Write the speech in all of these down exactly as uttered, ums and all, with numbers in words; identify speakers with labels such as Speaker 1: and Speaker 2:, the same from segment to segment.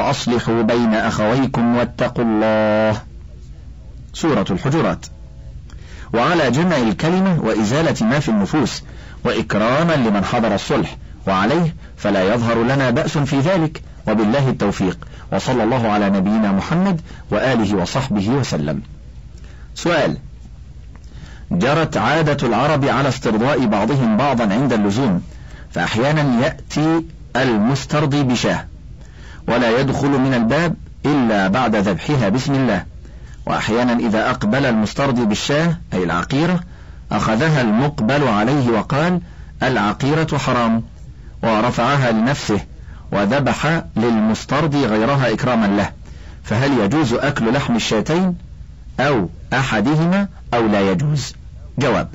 Speaker 1: وأصلحوا بين أخويكم واتقوا الله. سورة الحجرات. وعلى جمع الكلمة وإزالة ما في النفوس وإكراما لمن حضر الصلح، وعليه فلا يظهر لنا بأس في ذلك، وبالله التوفيق، وصلى الله على نبينا محمد وآله وصحبه وسلم. سؤال: جرت عادة العرب على استرضاء بعضهم بعضا عند اللزوم، فأحيانا يأتي المسترضي بشاه ولا يدخل من الباب إلا بعد ذبحها بسم الله، وأحيانا إذا أقبل المسترضي بالشاه أي العقيرة أخذها المقبل عليه وقال العقيرة حرام، ورفعها لنفسه وذبح للمسترضي غيرها إكراما له، فهل يجوز أكل لحم الشاتين أو أحدهما أو لا يجوز؟ جواب: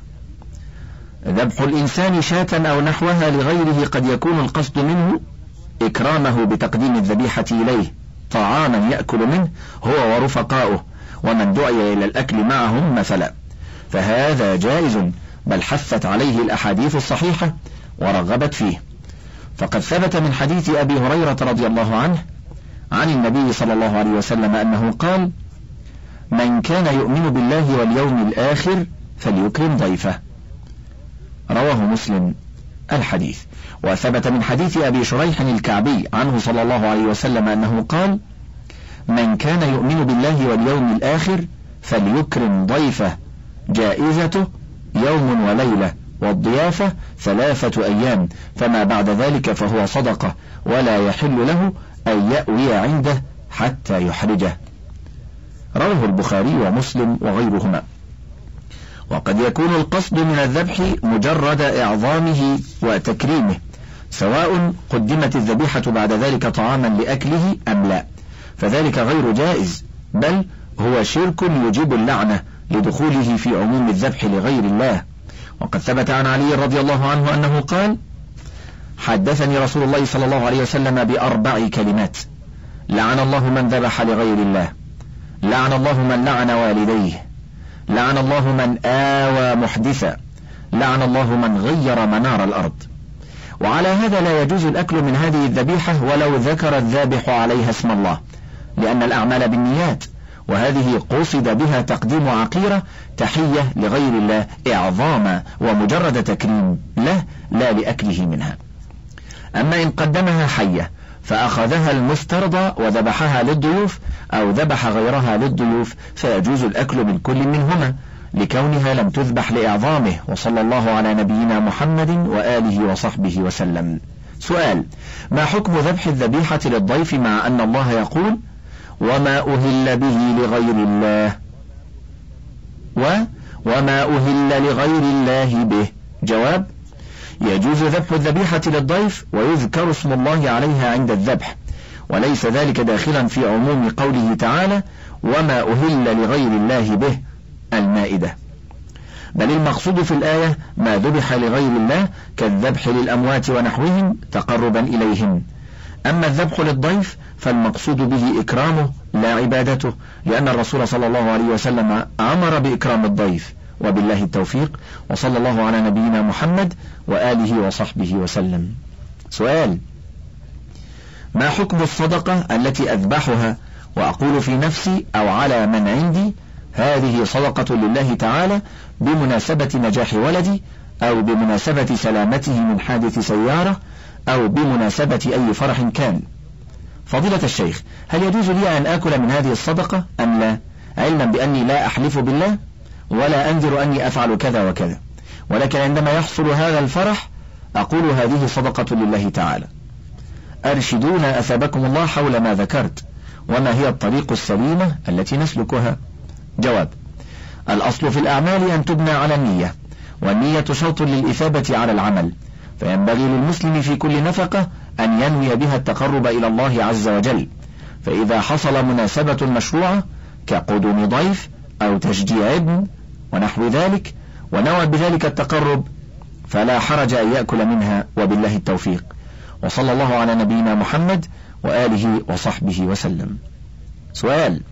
Speaker 1: ذبح الإنسان شاة أو نحوها لغيره قد يكون القصد منه إكرامه بتقديم الذبيحة إليه طعاما يأكل منه هو ورفقاؤه ومن دعي إلى الأكل معهم مثلا، فهذا جائز، بل حثت عليه الأحاديث الصحيحة ورغبت فيه. فقد ثبت من حديث أبي هريرة رضي الله عنه عن النبي صلى الله عليه وسلم أنه قال: من كان يؤمن بالله واليوم الآخر فليكرم ضيفه. رواه مسلم الحديث. وثبت من حديث أبي شريح الكعبي عنه صلى الله عليه وسلم أنه قال: من كان يؤمن بالله واليوم الآخر فليكرم ضيفه، جائزته يوم وليلة، والضيافة ثلاثة أيام، فما بعد ذلك فهو صدقة، ولا يحل له أن يأوي عنده حتى يحرجه. رواه البخاري ومسلم وغيرهما. وقد يكون القصد من الذبح مجرد إعظامه وتكريمه، سواء قدمت الذبيحة بعد ذلك طعاما لأكله أم لا، فذلك غير جائز، بل هو شرك يجيب اللعنة لدخوله في عموم الذبح لغير الله. وقد ثبت عن علي رضي الله عنه أنه قال: حدثني رسول الله صلى الله عليه وسلم بأربع كلمات: لعن الله من ذبح لغير الله، لعن الله من لعن والديه، لعن الله من آوى محدثا، لعن الله من غير منار الأرض. وعلى هذا لا يجوز الأكل من هذه الذبيحة ولو ذكر الذابح عليها اسم الله، لأن الأعمال بالنيات، وهذه قصد بها تقديم عقيرة تحية لغير الله إعظاما ومجرد تكريم له لا لأكله منها. أما إن قدمها حية فأخذها المسترضى وذبحها للضيوف أو ذبح غيرها للضيوف فيجوز الأكل من كل منهما لكونها لم تذبح لإعظامه. وصلى الله على نبينا محمد وآله وصحبه وسلم. سؤال: ما حكم ذبح الذبيحة للضيف مع أن الله يقول: وما أهل به لغير الله و وما أهل لغير الله به؟ جواب: يجوز ذبح الذبيحة للضيف ويذكر اسم الله عليها عند الذبح، وليس ذلك داخلا في عموم قوله تعالى: وما أهل لغير الله به، المائدة، بل المقصود في الآية ما ذبح لغير الله كالذبح للأموات ونحوهم تقربا إليهم. أما الذبح للضيف فالمقصود به إكرامه لا عبادته، لأن الرسول صلى الله عليه وسلم أمر بإكرام الضيف. وبالله التوفيق، وصلى الله على نبينا محمد وآله وصحبه وسلم. سؤال: ما حكم الصدقة التي أذبحها وأقول في نفسي أو على من عندي هذه صدقة لله تعالى بمناسبة نجاح ولدي، أو بمناسبة سلامته من حادث سيارة، أو بمناسبة أي فرح كان؟ فضيلة الشيخ، هل يجوز لي أن آكل من هذه الصدقة أم لا، علما بأني لا أحلف بالله ولا أنذر أني أفعل كذا وكذا، ولكن عندما يحصل هذا الفرح أقول هذه صدقة لله تعالى؟ أرشدونا أثابكم الله حول ما ذكرت، وما هي الطريق السليمة التي نسلكها؟ جواب: الأصل في الأعمال أن تبنى على النية، والنية شرط للإثابة على العمل، فينبغي للمسلم في كل نفقة أن ينوي بها التقرب إلى الله عز وجل، فإذا حصل مناسبة مشروعة كقدوم ضيف أو تشجيع ابن ونحو ذلك ونوى بذلك التقرب فلا حرج أن يأكل منها، وبالله التوفيق، وصلى الله على نبينا محمد وآله وصحبه وسلم. سؤال: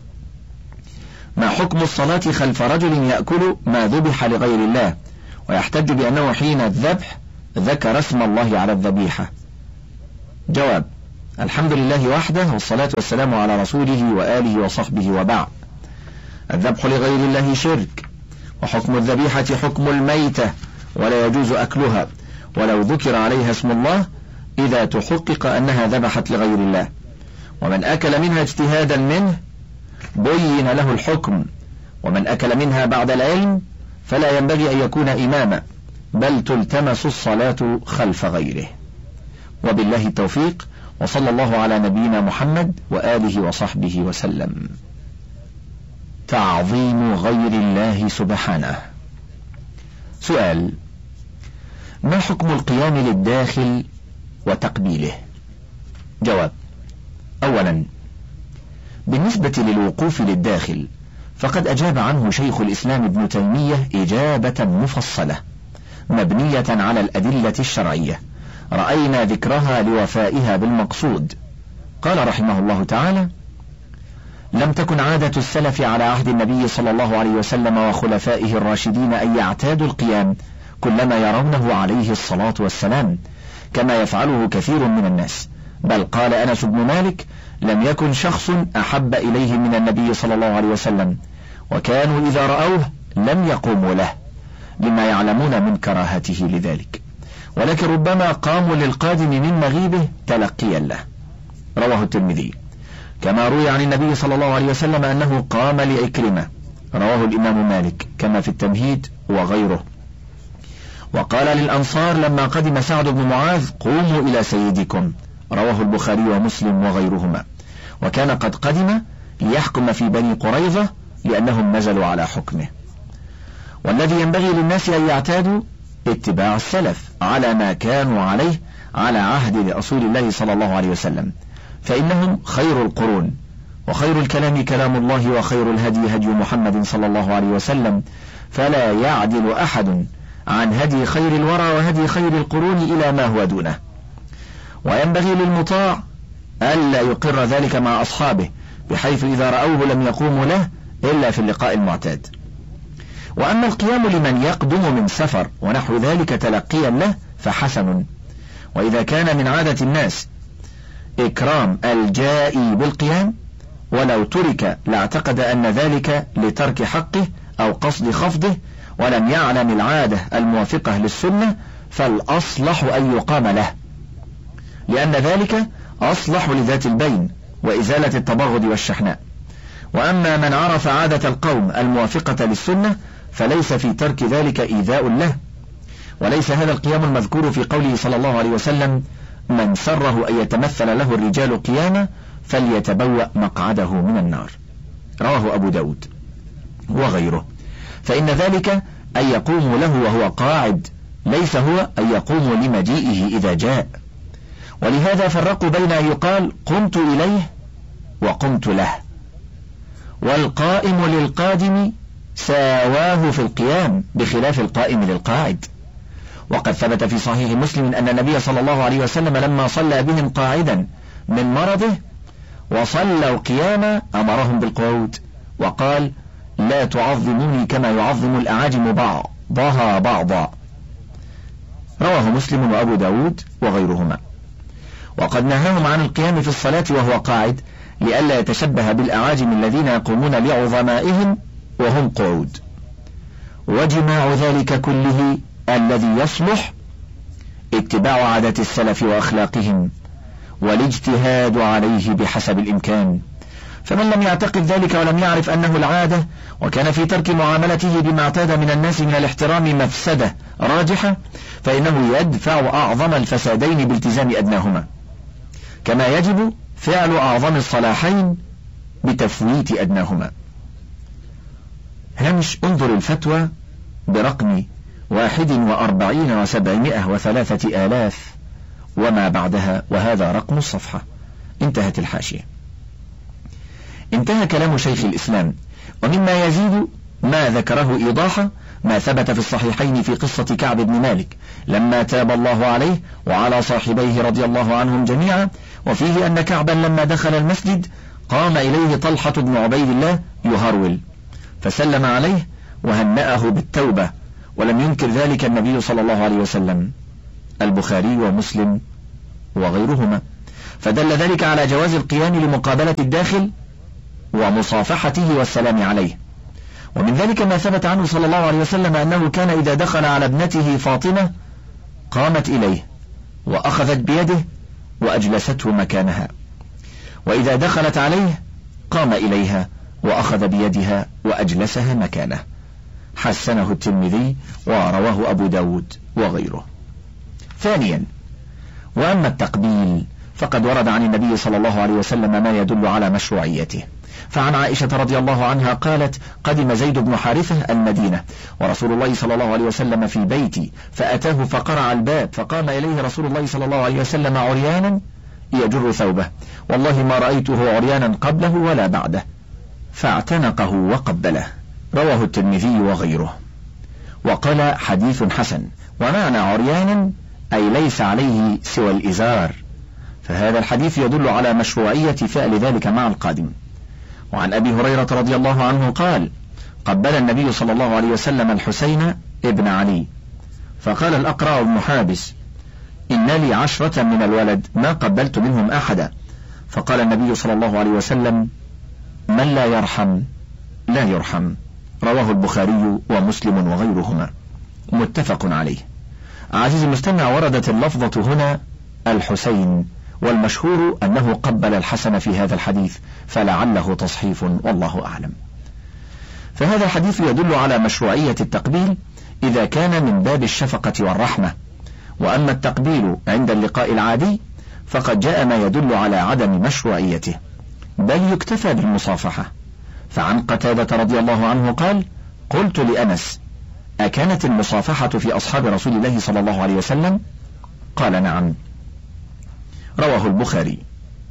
Speaker 1: ما حكم الصلاة خلف رجل يأكل ما ذبح لغير الله ويحتج بأنه حين الذبح ذكر اسم الله على الذبيحة؟ جواب: الحمد لله وحده، والصلاة والسلام على رسوله وآله وصحبه، وبعد. الذبح لغير الله شرك، وحكم الذبيحة حكم الميتة، ولا يجوز أكلها ولو ذكر عليها اسم الله إذا تحقق أنها ذبحت لغير الله. ومن أكل منها اجتهادا منه بين له الحكم، ومن أكل منها بعد العلم فلا ينبغي أن يكون إماما، بل تلتمس الصلاة خلف غيره. وبالله التوفيق، وصلى الله على نبينا محمد وآله وصحبه وسلم. تعظيم غير الله سبحانه. سؤال: ما حكم القيام للداخل وتقبيله؟ جواب: أولا، بالنسبة للوقوف للداخل فقد أجاب عنه شيخ الإسلام ابن تيمية إجابة مفصلة مبنية على الأدلة الشرعية رأينا ذكرها لوفائها بالمقصود. قال رحمه الله تعالى: لم تكن عادة السلف على عهد النبي صلى الله عليه وسلم وخلفائه الراشدين أن يعتادوا القيام كلما يرونه عليه الصلاة والسلام كما يفعله كثير من الناس، بل قال أنس بن مالك: لم يكن شخص أحب إليه من النبي صلى الله عليه وسلم، وكانوا إذا رأوه لم يقوموا له لما يعلمون من كراهته لذلك، ولكن ربما قاموا للقادم من مغيبه تلقيا له. رواه الترمذي. كما روي عن النبي صلى الله عليه وسلم أنه قام لإكرمة، رواه الإمام مالك كما في التمهيد وغيره. وقال للأنصار لما قدم سعد بن معاذ: قوموا إلى سيدكم، رواه البخاري ومسلم وغيرهما. وكان قد قدم ليحكم في بني قريظة لأنهم نزلوا على حكمه. والذي ينبغي للناس أن يعتادوا اتباع السلف على ما كانوا عليه على عهد رسول الله صلى الله عليه وسلم، فإنهم خير القرون، وخير الكلام كلام الله، وخير الهدي هدي محمد صلى الله عليه وسلم، فلا يعدل أحد عن هدي خير الورى وهدي خير القرون إلى ما هو دونه. وينبغي للمطاع ألا يقر ذلك مع أصحابه، بحيث إذا رأوه لم يقوموا له إلا في اللقاء المعتاد. وأما القيام لمن يقدم من سفر ونحو ذلك تلقيا له فحسن، وإذا كان من عادة الناس إكرام الجائي بالقيام ولو ترك لاعتقد أن ذلك لترك حقه أو قصد خفضه، ولم يعلم العادة الموافقة للسنة، فالأصلح أن يقام له، لأن ذلك أصلح لذات البين وإزالة التبغض والشحناء. وأما من عرف عادة القوم الموافقة للسنة فليس في ترك ذلك إيذاء له. وليس هذا القيام المذكور في قوله صلى الله عليه وسلم: من سره أن يتمثل له الرجال قياما فليتبوأ مقعده من النار، رواه أبو داود وغيره. فإن ذلك أن يقوم له وهو قاعد، ليس هو أن يقوم لمجيئه إذا جاء. ولهذا فرقوا بين أن يقال قمت إليه وقمت له، والقائم للقادم ساواه في القيام بخلاف القائم للقاعد. وقد ثبت في صحيح مسلم أن النبي صلى الله عليه وسلم لما صلى بهم قاعدا من مرضه وصلوا قياما أمرهم بالقعود، وقال: لا تعظموني كما يعظم الأعاجم بعضها بعضا، رواه مسلم وأبو داود وغيرهما. وقد نهاهم عن القيام في الصلاة وهو قاعد لئلا يتشبه بالأعاجم الذين يقومون لعظمائهم وهم قعود. وجماع ذلك كله الذي يصلح اتباع عادة السلف وأخلاقهم والاجتهاد عليه بحسب الإمكان. فمن لم يعتقد ذلك ولم يعرف أنه العادة، وكان في ترك معاملته بما اعتاد من الناس من الاحترام مفسدة راجحة، فإنه يدفع أعظم الفسادين بالتزام أدناهما، كما يجب فعل أعظم الصلاحين بتفويت أدناهما. هامش انظر الفتوى برقم واحد وأربعين وسبعمائة وثلاثة آلاف وما بعدها، وهذا رقم الصفحة. انتهت الحاشية. انتهى كلام شيخ الإسلام. ومما يزيد ما ذكره إيضاحا ما ثبت في الصحيحين في قصة كعب بن مالك لما تاب الله عليه وعلى صاحبيه رضي الله عنهم جميعا، وفيه أن كعبا لما دخل المسجد قام إليه طلحة بن عبيد الله يهرول فسلم عليه وهنأه بالتوبة، ولم ينكر ذلك النبي صلى الله عليه وسلم. البخاري ومسلم وغيرهما. فدل ذلك على جواز القيام لمقابلة الداخل ومصافحته والسلام عليه. ومن ذلك ما ثبت عنه صلى الله عليه وسلم أنه كان إذا دخل على ابنته فاطمة قامت إليه وأخذت بيده وأجلسته مكانها، وإذا دخلت عليه قام إليها وأخذ بيدها وأجلسها مكانه. حسنه الترمذي ورواه أبو داود وغيره. ثانيا، وأما التقبيل فقد ورد عن النبي صلى الله عليه وسلم ما يدل على مشروعيته. فعن عائشة رضي الله عنها قالت: قدم زيد بن حارثة المدينة ورسول الله صلى الله عليه وسلم في بيتي، فأتاه فقرع الباب، فقام إليه رسول الله صلى الله عليه وسلم عريانا يجر ثوبه، والله ما رأيته عريانا قبله ولا بعده، فاعتنقه وقبله. رواه الترمذي وغيره. وقال: حديث حسن. ومعنى عريانا أي ليس عليه سوى الإزار، فهذا الحديث يدل على مشروعية فعل ذلك مع القادم. وعن أبي هريرة رضي الله عنه قال: قبل النبي صلى الله عليه وسلم الحسين ابن علي، فقال الأقرع بن حابس: إن لي عشرة من الولد ما قبلت منهم أحدا. فقال النبي صلى الله عليه وسلم: من لا يرحم لا يرحم. رواه البخاري ومسلم وغيرهما، متفق عليه. عزيزي المستمع، وردت اللفظة هنا الحسين، والمشهور أنه قبل الحسن في هذا الحديث، فلعله تصحيف والله أعلم. فهذا الحديث يدل على مشروعية التقبيل إذا كان من باب الشفقة والرحمة. وأما التقبيل عند اللقاء العادي فقد جاء ما يدل على عدم مشروعيته، بل يكتفى بالمصافحة. فعن قتادة رضي الله عنه قال: قلت لأنس: أكانت المصافحة في أصحاب رسول الله صلى الله عليه وسلم؟ قال: نعم. رواه البخاري.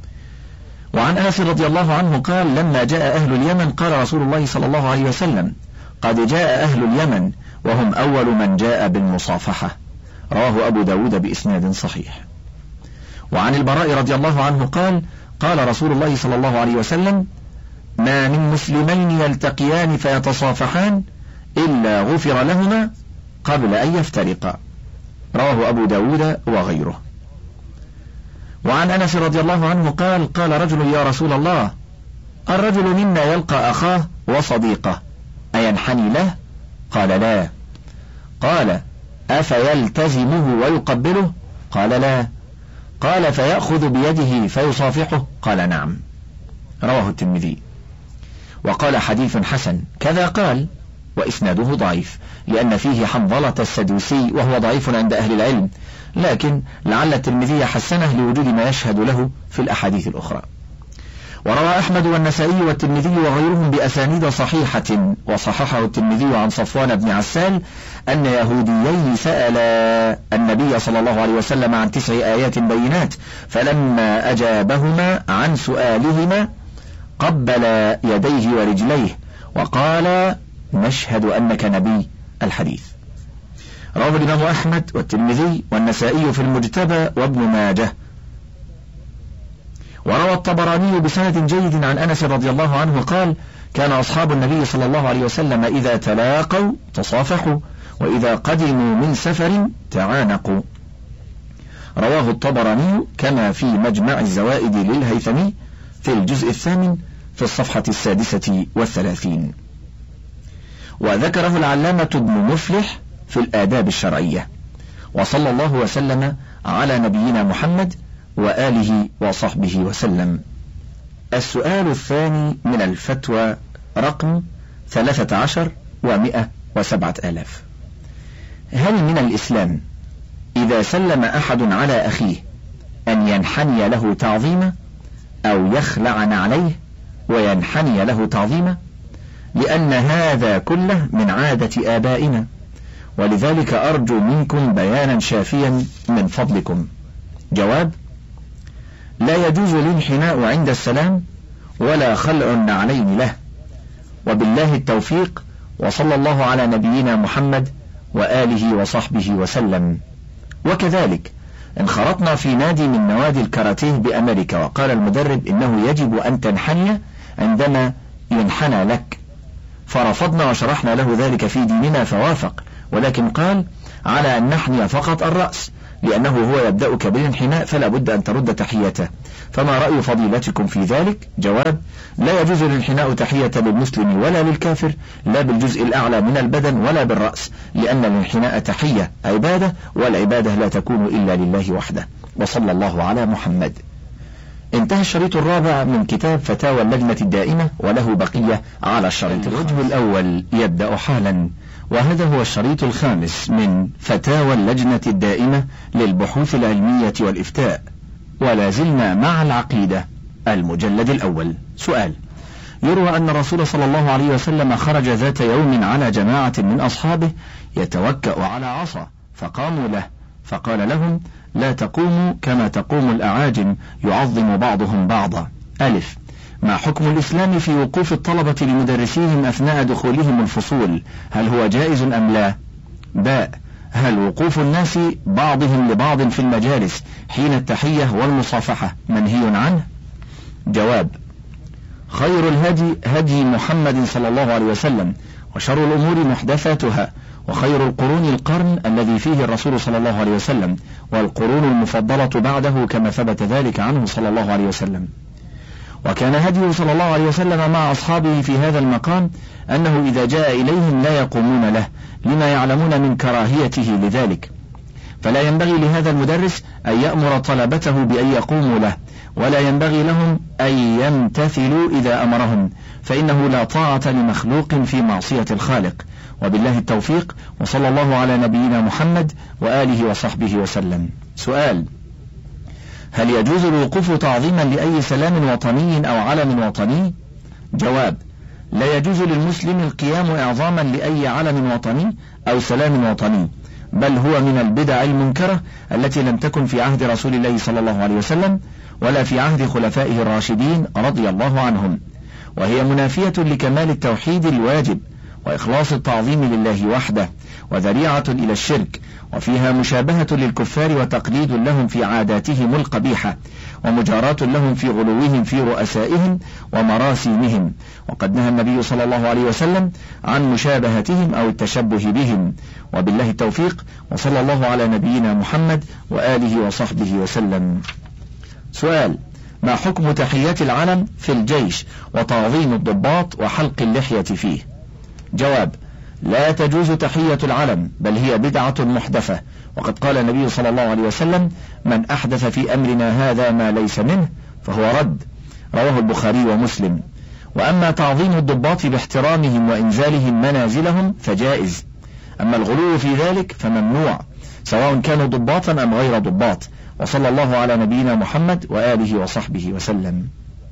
Speaker 1: وعن أنس رضي الله عنه قال: لما جاء أهل اليمن قال رسول الله صلى الله عليه وسلم: قد جاء أهل اليمن وهم أول من جاء بالمصافحة. رواه أبو داود بإسناد صحيح. وعن البراء رضي الله عنه قال: قال رسول الله صلى الله عليه وسلم: ما من مسلمين يلتقيان فيتصافحان إلا غفر لهما قبل أن يفترقا. رواه أبو داود وغيره. وعن أنس رضي الله عنه قال: قال رجل: يا رسول الله، الرجل منا يلقى أخاه وصديقه أينحني له؟ قال: لا. قال: أفيلتزمه ويقبله؟ قال: لا. قال: فيأخذ بيده فيصافحه؟ قال: نعم. رواه الترمذي. وقال: حديث حسن كذا قال، وإسناده ضعيف لأن فيه حنظلة السدوسي وهو ضعيف عند أهل العلم، لكن لعل الترمذي حسنه لوجود ما يشهد له في الأحاديث الأخرى. وروى أحمد والنسائي والترمذي وغيرهم بأسانيد صحيحة، وصححه الترمذي عن صفوان بن عسال أن يهوديين سألا النبي صلى الله عليه وسلم عن تسع آيات بينات، فلما أجابهما عن سؤالهما قبل يديه ورجليه وقال: نشهد أنك نبي. الحديث رواه الإمام أحمد والترمذي والنسائي في المجتبى وابن ماجه. وروى الطبراني بسند جيد عن أنس رضي الله عنه قال: كان أصحاب النبي صلى الله عليه وسلم إذا تلاقوا تصافحوا، وإذا قدموا من سفر تعانقوا. رواه الطبراني كما في مجمع الزوائد للهيثمي في الجزء الثامن في الصفحة السادسة والثلاثين. وذكره العلامة ابن مفلح في الآداب الشرعية. وصلى الله وسلم على نبينا محمد وآله وصحبه وسلم. السؤال الثاني من الفتوى رقم ثلاثة عشر ومئة وسبعة آلاف: هل من الإسلام إذا سلم أحد على أخيه أن ينحني له تعظيما أو يخلع عليه وينحني له تعظيما؟ لأن هذا كله من عادة آبائنا، ولذلك أرجو منكم بيانا شافيا من فضلكم. جواب: لا يجوز الانحناء عند السلام ولا خلع النعلين له، وبالله التوفيق، وصلى الله على نبينا محمد وآله وصحبه وسلم. وكذلك انخرطنا في نادي من نوادي الكاراتيه بأمريكا، وقال المدرب إنه يجب أن تنحني عندما ينحنى لك، فرفضنا وشرحنا له ذلك في ديننا فوافق، ولكن قال على أن نحني فقط الرأس لأنه هو يبدأك بالانحناء فلا بد أن ترد تحيته، فما رأي فضيلتكم في ذلك؟ جواب: لا يجوز الانحناء تحية للمسلم ولا للكافر، لا بالجزء الأعلى من البدن ولا بالرأس، لأن الانحناء تحية عبادة، والعبادة لا تكون إلا لله وحده. وصلى الله على محمد. انتهى الشريط الرابع من كتاب فتاوى اللجنة الدائمة، وله بقية على الشريط. الوجه الأول يبدأ حالا، وهذا هو الشريط الخامس من فتاوى اللجنة الدائمة للبحوث العلمية والإفتاء، ولا زلنا مع العقيدة، المجلد الأول. سؤال: يروى أن الرسول صلى الله عليه وسلم خرج ذات يوم على جماعة من أصحابه يتوكأ على عصا، فقاموا له فقال لهم: لا تقوموا كما تقوم الأعاجم يعظم بعضهم بعضا. ألف: ما حكم الإسلام في وقوف الطلبة لمدرسيهم أثناء دخولهم الفصول؟ هل هو جائز أم لا؟ باء: هل وقوف الناس بعضهم لبعض في المجالس حين التحية والمصافحة منهي عنه؟ جواب: خير الهدي هدي محمد صلى الله عليه وسلم، وشر الأمور محدثاتها، وخير القرون القرن الذي فيه الرسول صلى الله عليه وسلم، والقرون المفضلة بعده كما ثبت ذلك عنه صلى الله عليه وسلم. وكان هديه صلى الله عليه وسلم مع أصحابه في هذا المقام أنه إذا جاء إليهم لا يقومون له، لما يعلمون من كراهيته لذلك، فلا ينبغي لهذا المدرس أن يأمر طلبته بأن يقوموا له، ولا ينبغي لهم أن يمتثلوا إذا أمرهم، فإنه لا طاعة لمخلوق في معصية الخالق. وبالله التوفيق، وصلى الله على نبينا محمد وآله وصحبه وسلم. سؤال: هل يجوز الوقوف تعظيما لأي سلام وطني أو علم وطني؟ جواب: لا يجوز للمسلم القيام إعظاما لأي علم وطني أو سلام وطني، بل هو من البدع المنكرة التي لم تكن في عهد رسول الله صلى الله عليه وسلم ولا في عهد خلفائه الراشدين رضي الله عنهم، وهي منافية لكمال التوحيد الواجب وإخلاص التعظيم لله وحده، وذريعة إلى الشرك، وفيها مشابهة للكفار وتقليد لهم في عاداتهم القبيحة، ومجاراة لهم في غلوهم في رؤسائهم ومراسيمهم، وقد نهى النبي صلى الله عليه وسلم عن مشابهتهم أو التشبه بهم. وبالله التوفيق، وصلى الله على نبينا محمد وآله وصحبه وسلم. سؤال: ما حكم تحيات العلم في الجيش وتعظيم الضباط وحلق اللحية فيه؟ جواب: لا تجوز تحية العلم، بل هي بدعة محدثة، وقد قال النبي صلى الله عليه وسلم: من أحدث في أمرنا هذا ما ليس منه فهو رد، رواه البخاري ومسلم. وأما تعظيم الضباط باحترامهم وإنزالهم منازلهم فجائز، أما الغلو في ذلك فممنوع، سواء كانوا ضباطا أم غير ضباط. وصلى الله على نبينا محمد وآله وصحبه وسلم.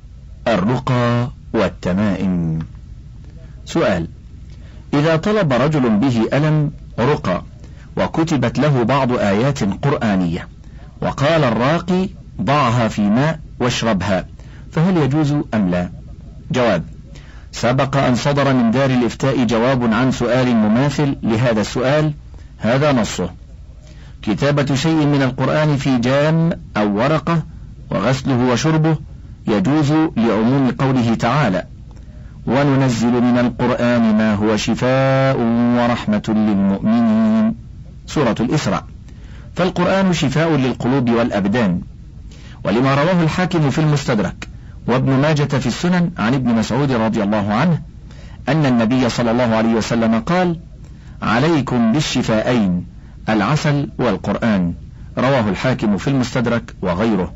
Speaker 1: الرقى والتمائم. سؤال: إذا طلب رجل به ألم رقى وكتبت له بعض آيات قرآنية وقال الراقي ضعها في ماء واشربها، فهل يجوز أم لا؟ جواب: سبق أن صدر من دار الإفتاء جواب عن سؤال مماثل لهذا السؤال، هذا نصه: كتابة شيء من القرآن في جام أو ورقة وغسله وشربه يجوز لعموم قوله تعالى: وننزل من القرآن ما هو شفاء ورحمة للمؤمنين، سورة الإسراء، فالقرآن شفاء للقلوب والأبدان. ولما رواه الحاكم في المستدرك وابن ماجة في السنن عن ابن مسعود رضي الله عنه أن النبي صلى الله عليه وسلم قال: عليكم بالشفاءين العسل والقرآن، رواه الحاكم في المستدرك وغيره.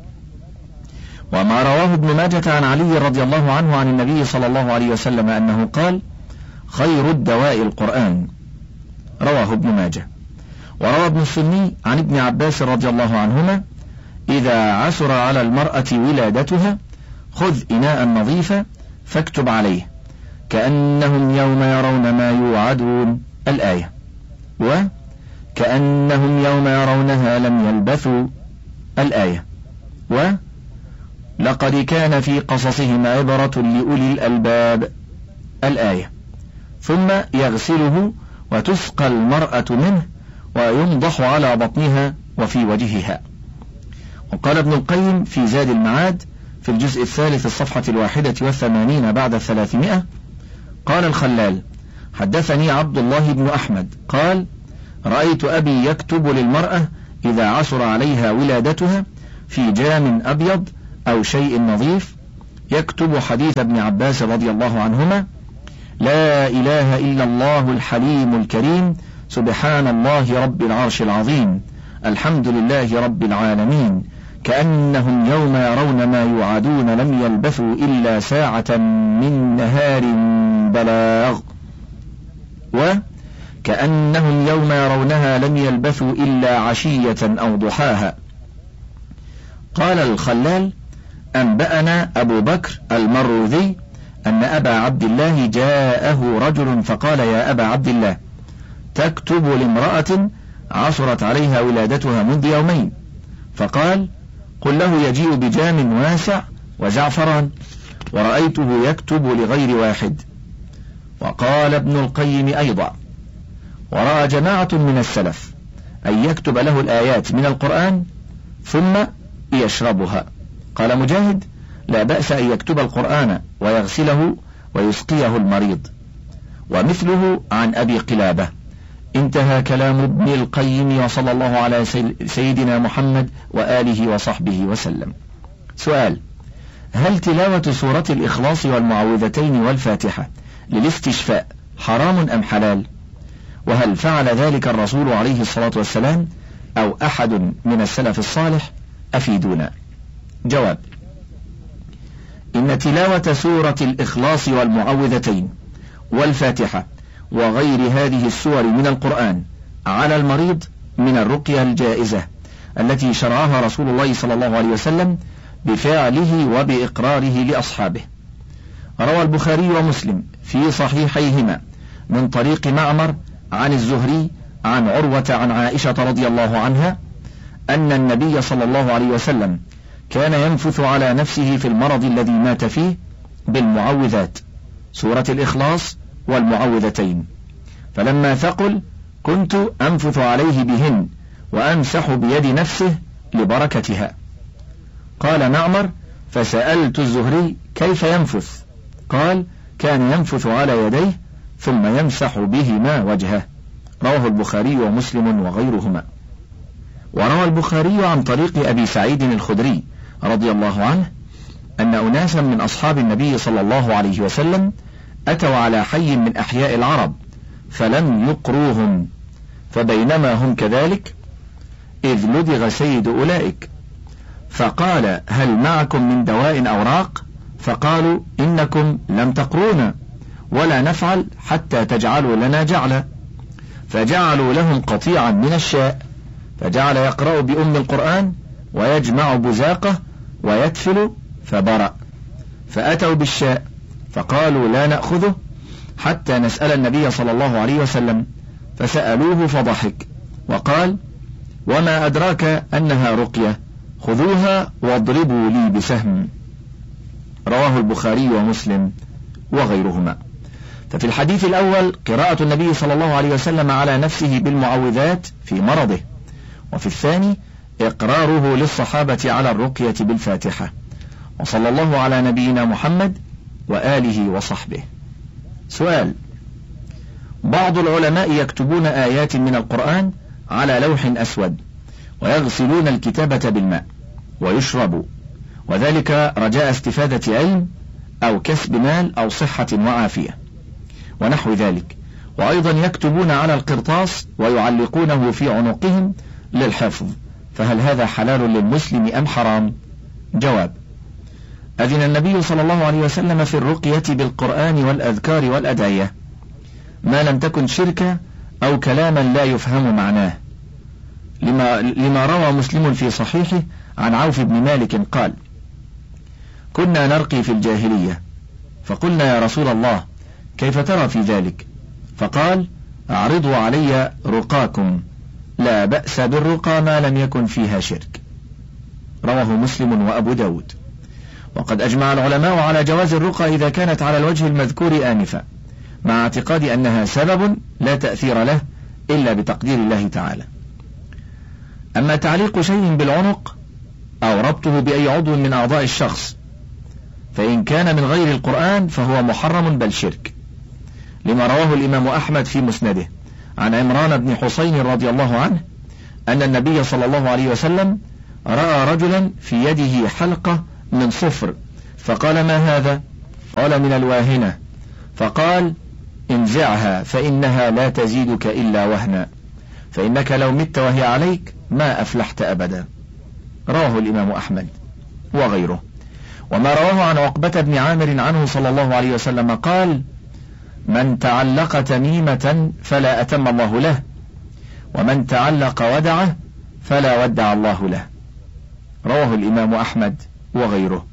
Speaker 1: وما رواه ابن ماجة عن علي رضي الله عنه عن النبي صلى الله عليه وسلم أنه قال: خير الدواء القرآن، رواه ابن ماجة. وروى ابن السني عن ابن عباس رضي الله عنهما: إذا عسر على المرأة ولادتها خذ إناء نظيفا فاكتب عليه كأنهم يوم يرون ما يوعدون، الآية، وكأنهم يوم يرونها لم يلبثوا، الآية، ولقد كان في قصصهم عبرة لأولي الألباب، الآية. ثم يغسله وتسقى المرأة منه وينضح على بطنها وفي وجهها. وقال ابن القيم في زاد المعاد في الجزء الثالث الصفحة الواحدة والثمانين بعد الثلاثمائة: قال الخلال: حدثني عبد الله بن أحمد قال: رأيت أبي يكتب للمرأة إذا عثر عليها ولادتها في جام أبيض أو شيء نظيف يكتب حديث ابن عباس رضي الله عنهما: لا إله إلا الله الحليم الكريم، سبحان الله رب العرش العظيم، الحمد لله رب العالمين، كأنهم يوم يرون ما يوعدون لم يلبثوا إلا ساعة من نهار بلاغ، وكأنهم يوم يرونها لم يلبثوا إلا عشية أو ضحاها. قال الخلال: أنبأنا أبو بكر المروذي أن أبا عبد الله جاءه رجل فقال: يا أبا عبد الله، تكتب لامرأة عثرت عليها ولادتها منذ يومين. فقال: قل له يجيء بجام واسع وزعفران، ورأيته يكتب لغير واحد. وقال ابن القيم أيضا: ورأى جماعة من السلف أن يكتب له الآيات من القرآن ثم يشربها. قال مجاهد: لا بأس أن يكتب القرآن ويغسله ويسقيه المريض. ومثله عن أبي قلابة. انتهى كلام ابن القيم، وصلى الله على سيدنا محمد وآله وصحبه وسلم. سؤال: هل تلاوة سورة الإخلاص والمعوذتين والفاتحة للاستشفاء حرام أم حلال؟ وهل فعل ذلك الرسول عليه الصلاة والسلام أو أحد من السلف الصالح؟ أفيدونا. جواب: إن تلاوة سورة الإخلاص والمعوذتين والفاتحة وغير هذه السور من القرآن على المريض من الرقية الجائزة التي شرعها رسول الله صلى الله عليه وسلم بفعله وبإقراره لأصحابه. روى البخاري ومسلم في صحيحيهما من طريق معمر عن الزهري عن عروة عن عائشة رضي الله عنها أن النبي صلى الله عليه وسلم كان ينفث على نفسه في المرض الذي مات فيه بالمعوذات، سورة الإخلاص والمعوذتين، فلما ثقل كنت أنفث عليه بهن وأمسح بيد نفسه لبركتها. قال معمر: فسألت الزهري كيف ينفث؟ قال: كان ينفث على يديه ثم يمسح بهما وجهه. رواه البخاري ومسلم وغيرهما. وروى البخاري عن طريق أبي سعيد الخدري رضي الله عنه أن أناسا من أصحاب النبي صلى الله عليه وسلم أتوا على حي من أحياء العرب فلم يقروهم، فبينما هم كذلك إذ لدغ سيد أولئك فقال: هل معكم من دواء أو راق؟ فقالوا: إنكم لم تقرونا ولا نفعل حتى تجعلوا لنا جعلا. فجعلوا لهم قطيعا من الشاء، فجعل يقرأ بأم القرآن ويجمع بزاقه ويتفل فبرأ. فأتوا بالشاء فقالوا: لا نأخذه حتى نسأل النبي صلى الله عليه وسلم، فسألوه فضحك وقال: وما أدراك أنها رقية، خذوها واضربوا لي بسهم. رواه البخاري ومسلم وغيرهما. ففي الحديث الأول قراءة النبي صلى الله عليه وسلم على نفسه بالمعوذات في مرضه، وفي الثاني إقراره للصحابة على الرقية بالفاتحة. وصلى الله على نبينا محمد وآله وصحبه. سؤال: بعض العلماء يكتبون آيات من القرآن على لوح أسود ويغسلون الكتابة بالماء ويشربوا، وذلك رجاء استفادة علم أو كسب مال أو صحة وعافية ونحو ذلك، وأيضا يكتبون على القرطاس ويعلقونه في عنقهم للحفظ، فهل هذا حلال للمسلم أم حرام؟ جواب: أذن النبي صلى الله عليه وسلم في الرقية بالقرآن والأذكار والأدعية ما لم تكن شركة أو كلاما لا يفهم معناه، لما, لما روى مسلم في صحيحه عن عوف بن مالك قال: كنا نرقي في الجاهلية، فقلنا: يا رسول الله، كيف ترى في ذلك؟ فقال: أعرضوا علي رقاكم، لا بأس بالرقى ما لم يكن فيها شرك. رواه مسلم وأبو داود. وقد أجمع العلماء على جواز الرقى إذا كانت على الوجه المذكور آنفا، مع اعتقاد أنها سبب لا تأثير له إلا بتقدير الله تعالى. أما تعليق شيء بالعنق أو ربطه بأي عضو من أعضاء الشخص فإن كان من غير القرآن فهو محرم بل شرك، لما رواه الإمام أحمد في مسنده عن عمران بن حسين رضي الله عنه أن النبي صلى الله عليه وسلم رأى رجلا في يده حلقة من صفر، فقال: ما هذا؟ قال: من الواهنة. فقال: انزعها فإنها لا تزيدك إلا وهنا، فإنك لو مت وهي عليك ما أفلحت أبدا. رواه الإمام أحمد وغيره. وما رواه عن عقبة بن عامر عنه صلى الله عليه وسلم قال: من تعلق تميمة فلا أتم الله له، ومن تعلق ودعه فلا ودع الله له. رواه الإمام أحمد وغيره.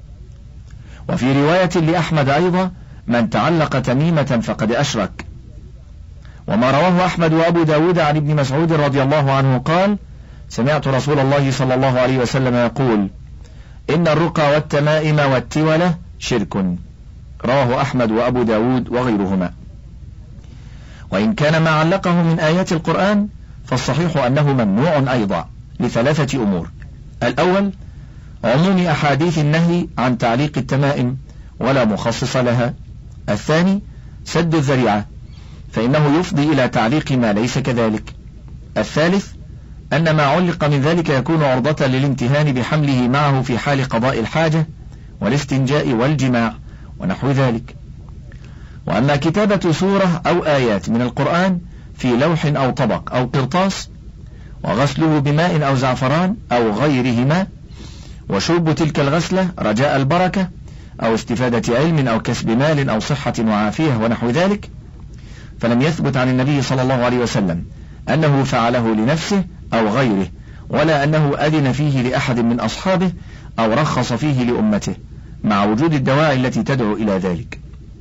Speaker 1: وفي رواية لأحمد أيضا: من تعلق تميمة فقد أشرك. وما رواه أحمد وأبو داود عن ابن مسعود رضي الله عنه قال: سمعت رسول الله صلى الله عليه وسلم يقول: إن الرقى والتمائم والتولة شرك. رواه أحمد وأبو داود وغيرهما. وإن كان ما علقه من آيات القرآن فالصحيح أنه ممنوع أيضا لثلاثة أمور: الأول عموم أحاديث النهي عن تعليق التمائم ولا مخصص لها. الثاني سد الذريعة، فإنه يفضي إلى تعليق ما ليس كذلك. الثالث أن ما علق من ذلك يكون عرضة للامتهان بحمله معه في حال قضاء الحاجة والاستنجاء والجماع ونحو ذلك. وأما كتابة سورة أو آيات من القرآن في لوح أو طبق أو قرطاس وغسله بماء أو زعفران أو غيرهما وشرب تلك الغسلة رجاء البركة أو استفادة علم أو كسب مال أو صحة وعافية ونحو ذلك، فلم يثبت عن النبي صلى الله عليه وسلم أنه فعله لنفسه أو غيره، ولا أنه أذن فيه لأحد من أصحابه أو رخص فيه لأمته، مع وجود الدواعي التي تدعو إلى ذلك.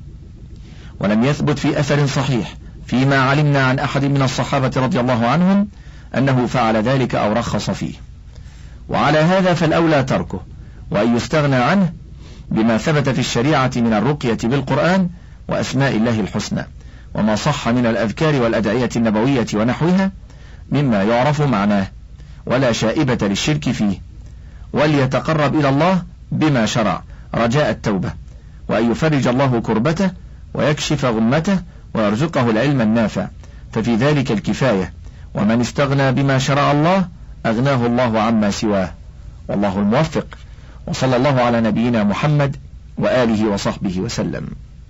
Speaker 1: ولم يثبت في أثر صحيح فيما علمنا عن أحد من الصحابة رضي الله عنهم أنه فعل ذلك أو رخص فيه. وعلى هذا فالأولى تركه، وأن يستغنى عنه بما ثبت في الشريعة من الرقية بالقرآن وأسماء الله الحسنى، وما صح من الأذكار والأدعية النبوية ونحوها مما يعرف معناه ولا شائبة للشرك فيه، وليتقرب إلى الله بما شرع رجاء التوبة، وأن يفرج الله كربته ويكشف غمته ويرزقه العلم النافع، ففي ذلك الكفاية. ومن استغنى بما شرع الله أغناه الله عما سواه، والله الموفق. وصلى الله على نبينا محمد وآله وصحبه وسلم.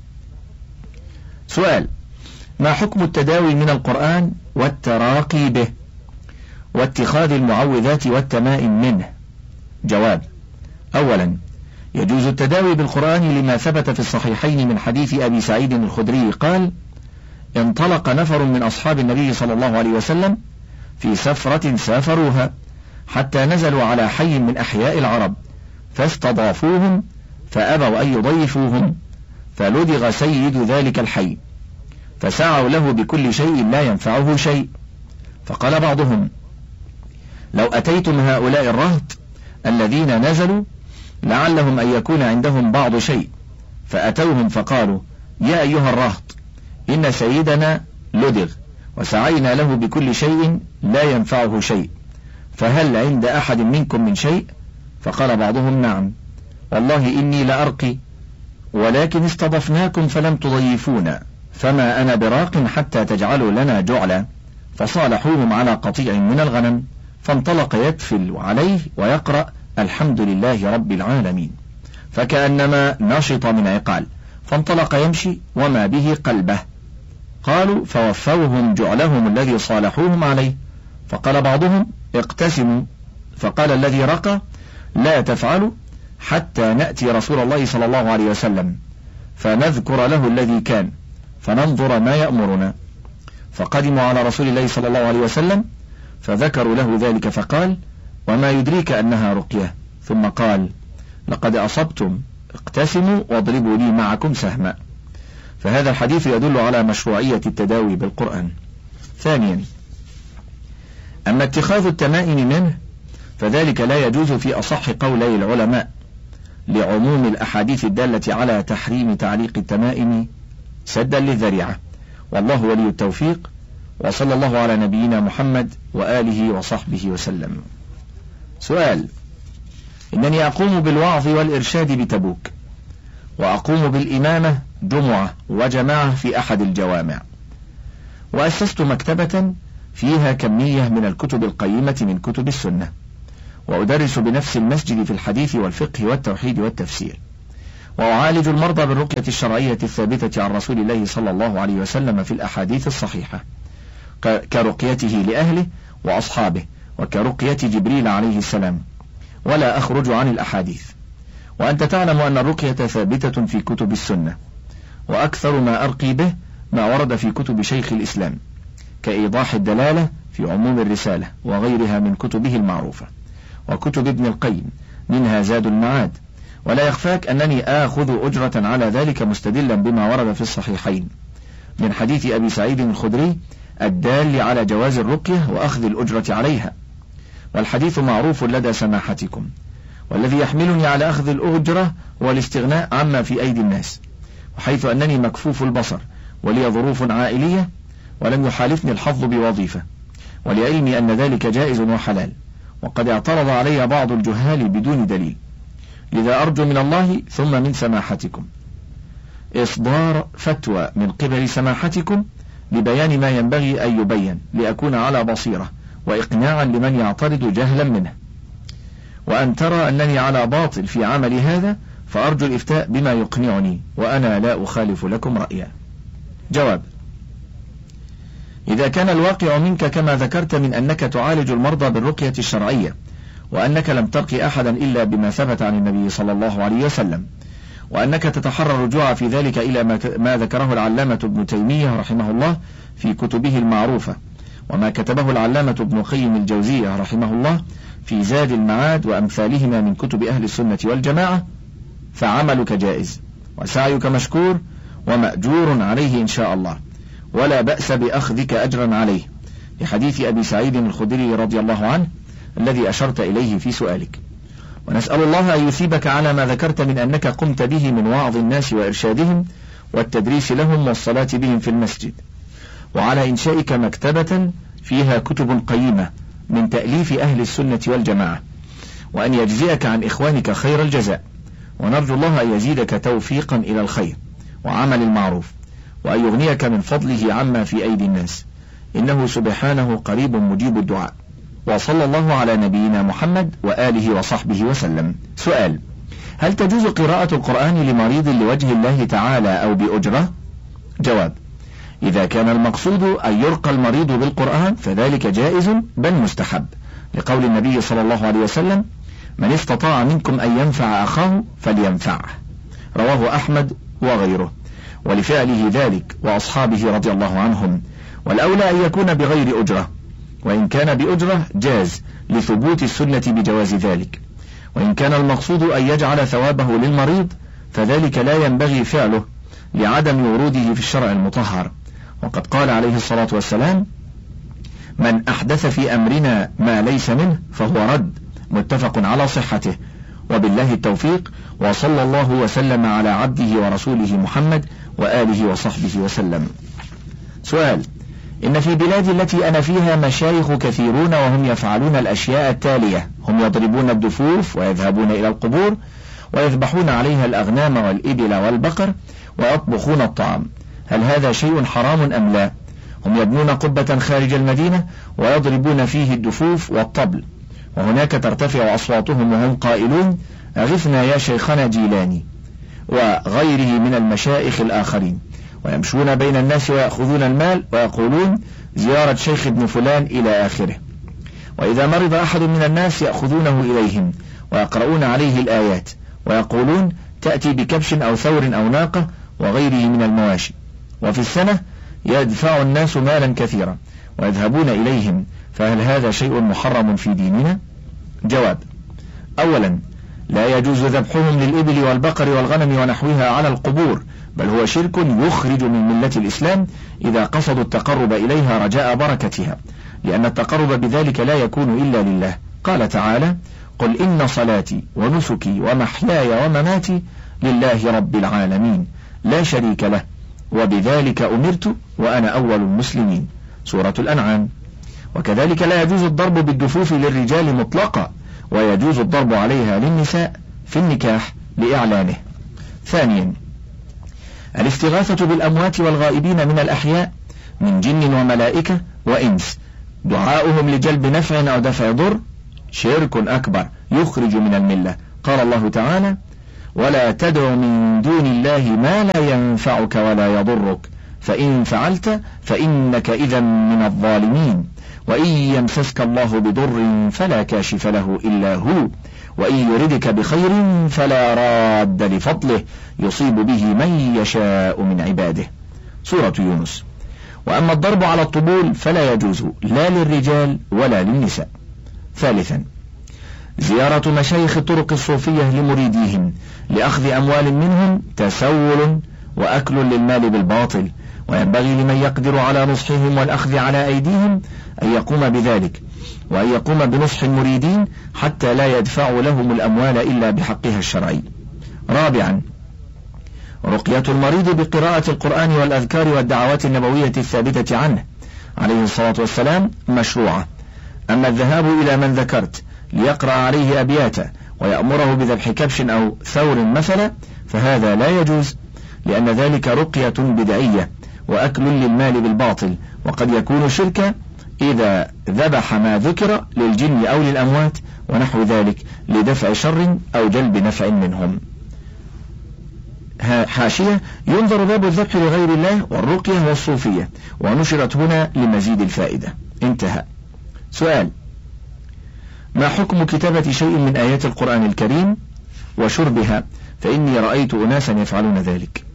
Speaker 1: سؤال: ما حكم التداوي من القرآن والتراقي به واتخاذ المعوذات والتمائم منه؟ جواب: أولا، يجوز التداوي بالقرآن لما ثبت في الصحيحين من حديث أبي سعيد الخدري قال: انطلق نفر من أصحاب النبي صلى الله عليه وسلم في سفرة سافروها حتى نزلوا على حي من أحياء العرب فاستضافوهم فأبوا أن يضيفوهم، فلدغ سيد ذلك الحي فسعوا له بكل شيء لا ينفعه شيء. فقال بعضهم: لو أتيتم هؤلاء الرهط الذين نزلوا لعلهم أن يكون عندهم بعض شيء، فأتوهم فقالوا: يا أيها الرهط، إن سيدنا لدغ وسعينا له بكل شيء لا ينفعه شيء، فهل عند أحد منكم من شيء؟ فقال بعضهم: نعم، والله إني لأرقي، ولكن استضفناكم فلم تضيفونا، فما أنا براق حتى تجعلوا لنا جعلا. فصالحوهم على قطيع من الغنم، فانطلق يتفل عليه ويقرأ الحمد لله رب العالمين، فكأنما نشط من عقال، فانطلق يمشي وما به قلبه. قالوا: فوفوهم جعلهم الذي صالحوهم عليه. فقال بعضهم: اقتسموا. فقال الذي رقى: لا تفعلوا حتى نأتي رسول الله صلى الله عليه وسلم فنذكر له الذي كان فننظر ما يأمرنا. فقدموا على رسول الله صلى الله عليه وسلم فذكروا له ذلك، فقال: وما يدريك أنها رقية؟ ثم قال: لقد أصبتم، اقتسموا واضربوا لي معكم سهما. فهذا الحديث يدل على مشروعية التداوي بالقرآن. ثانيا، أما اتخاذ التمائم منه فذلك لا يجوز في أصح قولي العلماء، لعموم الأحاديث الدالة على تحريم تعليق التمائم سدا للذريعة، والله ولي التوفيق. وصلى الله على نبينا محمد وآله وصحبه وسلم. سؤال: إنني أقوم بالوعظ والإرشاد بتبوك، وأقوم بالإمامة جمعة وجماعة في أحد الجوامع، وأسست مكتبة فيها كمية من الكتب القيمة من كتب السنة، وأدرس بنفس المسجد في الحديث والفقه والتوحيد والتفسير، وأعالج المرضى بالرقية الشرعية الثابتة عن رسول الله صلى الله عليه وسلم في الأحاديث الصحيحة، كرقيته لأهله وأصحابه، وكرقية جبريل عليه السلام، ولا أخرج عن الأحاديث. وأنت تعلم أن الرقية ثابتة في كتب السنة، وأكثر ما أرقي به ما ورد في كتب شيخ الإسلام كإيضاح الدلالة في عموم الرسالة وغيرها من كتبه المعروفة، وكتب ابن القيم منها زاد المعاد. ولا يخفاك أنني آخذ أجرة على ذلك مستدلا بما ورد في الصحيحين من حديث أبي سعيد الخدري الدال على جواز الرقية وأخذ الأجرة عليها، والحديث معروف لدى سماحتكم، والذي يحملني على أخذ الأجرة هو الاستغناء عما في أيدي الناس، وحيث أنني مكفوف البصر ولي ظروف عائلية ولم يحالفني الحظ بوظيفة، ولعلمي أن ذلك جائز وحلال، وقد اعترض علي بعض الجهال بدون دليل، لذا أرجو من الله ثم من سماحتكم إصدار فتوى من قبل سماحتكم لبيان ما ينبغي أن يبين، لأكون على بصيرة وإقناعا لمن يعترض جهلا منه، وأن ترى أنني على باطل في عمل هذا، فأرجو الإفتاء بما يقنعني، وأنا لا أخالف لكم رأيا. جواب: إذا كان الواقع منك كما ذكرت من أنك تعالج المرضى بالرقية الشرعية، وأنك لم ترقي أحدا إلا بما ثبت عن النبي صلى الله عليه وسلم، وأنك تتحرى الرجوع في ذلك إلى ما ذكره العلامة ابن تيمية رحمه الله في كتبه المعروفة، وما كتبه العلامة ابن قيم الجوزية رحمه الله في زاد المعاد وأمثالهما من كتب أهل السنة والجماعة، فعملك جائز وسعيك مشكور ومأجور عليه إن شاء الله، ولا بأس بأخذك أجرا عليه، لحديث أبي سعيد الخدري رضي الله عنه الذي أشرت إليه في سؤالك. ونسأل الله أن يثيبك على ما ذكرت من أنك قمت به من وعظ الناس وإرشادهم والتدريس لهم والصلاة بهم في المسجد، وعلى إنشائك مكتبة فيها كتب قيمة من تأليف أهل السنة والجماعة، وأن يجزيك عن إخوانك خير الجزاء، ونرجو الله أن يزيدك توفيقا إلى الخير وعمل المعروف، وأن يغنيك من فضله عما في أيدي الناس، إنه سبحانه قريب مجيب الدعاء. وصلى الله على نبينا محمد وآله وصحبه وسلم. سؤال: هل تجوز قراءة القرآن لمريض لوجه الله تعالى أو بأجرة؟ جواب: إذا كان المقصود أن يرقى المريض بالقرآن فذلك جائز بل مستحب، لقول النبي صلى الله عليه وسلم: من استطاع منكم أن ينفع أخاه فلينفعه، رواه أحمد وغيره، ولفعله ذلك وأصحابه رضي الله عنهم، والأولى أن يكون بغير أجرة، وإن كان بأجرة جاز لثبوت السنة بجواز ذلك، وإن كان المقصود أن يجعل ثوابه للمريض فذلك لا ينبغي فعله لعدم وروده في الشرع المطهر، وقد قال عليه الصلاة والسلام: من أحدث في أمرنا ما ليس منه فهو رد، متفق على صحته، وبالله التوفيق، وصلى الله وسلم على عبده ورسوله محمد وآله وصحبه وسلم. سؤال: إن في بلادي التي أنا فيها مشايخ كثيرون وهم يفعلون الأشياء التالية: هم يضربون الدفوف ويذهبون إلى القبور ويذبحون عليها الأغنام والإبل والبقر ويطبخون الطعام، هل هذا شيء حرام أم لا؟ هم يبنون قبة خارج المدينة ويضربون فيه الدفوف والطبل، وهناك ترتفع أصواتهم وهم قائلون: أغثنا يا شيخنا جيلاني وغيره من المشايخ الآخرين، ويمشون بين الناس ويأخذون المال ويقولون زيارة شيخ ابن فلان إلى آخره، وإذا مرض أحد من الناس يأخذونه إليهم ويقرؤون عليه الآيات ويقولون تأتي بكبش أو ثور أو ناقة وغيره من المواشي، وفي السنة يدفع الناس مالا كثيرا ويذهبون إليهم، فهل هذا شيء محرم في ديننا؟ جواب: أولا، لا يجوز ذبحهم للإبل والبقر والغنم ونحوها على القبور، بل هو شرك يخرج من ملة الإسلام إذا قصدوا التقرب إليها رجاء بركتها، لأن التقرب بذلك لا يكون إلا لله. قال تعالى: قل إن صلاتي ونسكي ومحياي ومماتي لله رب العالمين لا شريك له وبذلك أمرت وأنا أول المسلمين، سورة الأنعام. وكذلك لا يجوز الضرب بالدفوف للرجال مطلقا، ويجوز الضرب عليها للنساء في النكاح لإعلانه. ثانيا، الاستغاثة بالأموات والغائبين من الأحياء من جن وملائكة وإنس دعاؤهم لجلب نفع أو دفع ضر شرك أكبر يخرج من الملة. قال الله تعالى: ولا تدع من دون الله ما لا ينفعك ولا يضرك فإن فعلت فإنك إذا من الظالمين. وإن يمسسك الله بضر فلا كاشف له إلا هو وإن يردك بخير فلا راد لفضله يصيب به من يشاء من عباده. سورة يونس. وأما الضرب على الطبول فلا يجوز لا للرجال ولا للنساء. ثالثا، زيارة مشايخ الطرق الصوفية لمريديهم لأخذ أموال منهم تسول وأكل للمال بالباطل، وينبغي لمن يقدر على نصحهم والأخذ على أيديهم أن يقوم بذلك، وأن يقوم بنصح المريدين حتى لا يدفعوا لهم الأموال إلا بحقها الشرعي. رابعا، رقية المريض بقراءة القرآن والأذكار والدعوات النبوية الثابتة عنه عليه الصلاة والسلام مشروعة. أما الذهاب إلى من ذكرت ليقرأ عليه أبياتا ويأمره بذبح كبش أو ثور مثلا فهذا لا يجوز، لأن ذلك رقية بدعية وأكل للمال بالباطل، وقد يكون شركا إذا ذبح ما ذكر للجن أو للأموات ونحو ذلك لدفع شر أو جلب نفع منهم. حاشية: ينظر باب الذبح لغير الله والرقية والصوفية، ونشرت هنا لمزيد الفائدة. انتهى. سؤال: ما حكم كتابة شيء من آيات القرآن الكريم وشربها؟ فإني رأيت أناسا يفعلون ذلك.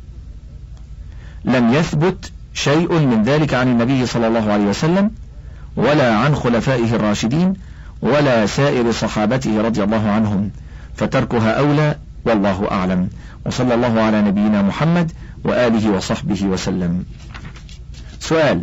Speaker 1: لم يثبت شيء من ذلك عن النبي صلى الله عليه وسلم ولا عن خلفائه الراشدين ولا سائر صحابته رضي الله عنهم، فتركها أولى والله أعلم، وصلى الله على نبينا محمد وآله وصحبه وسلم. سؤال: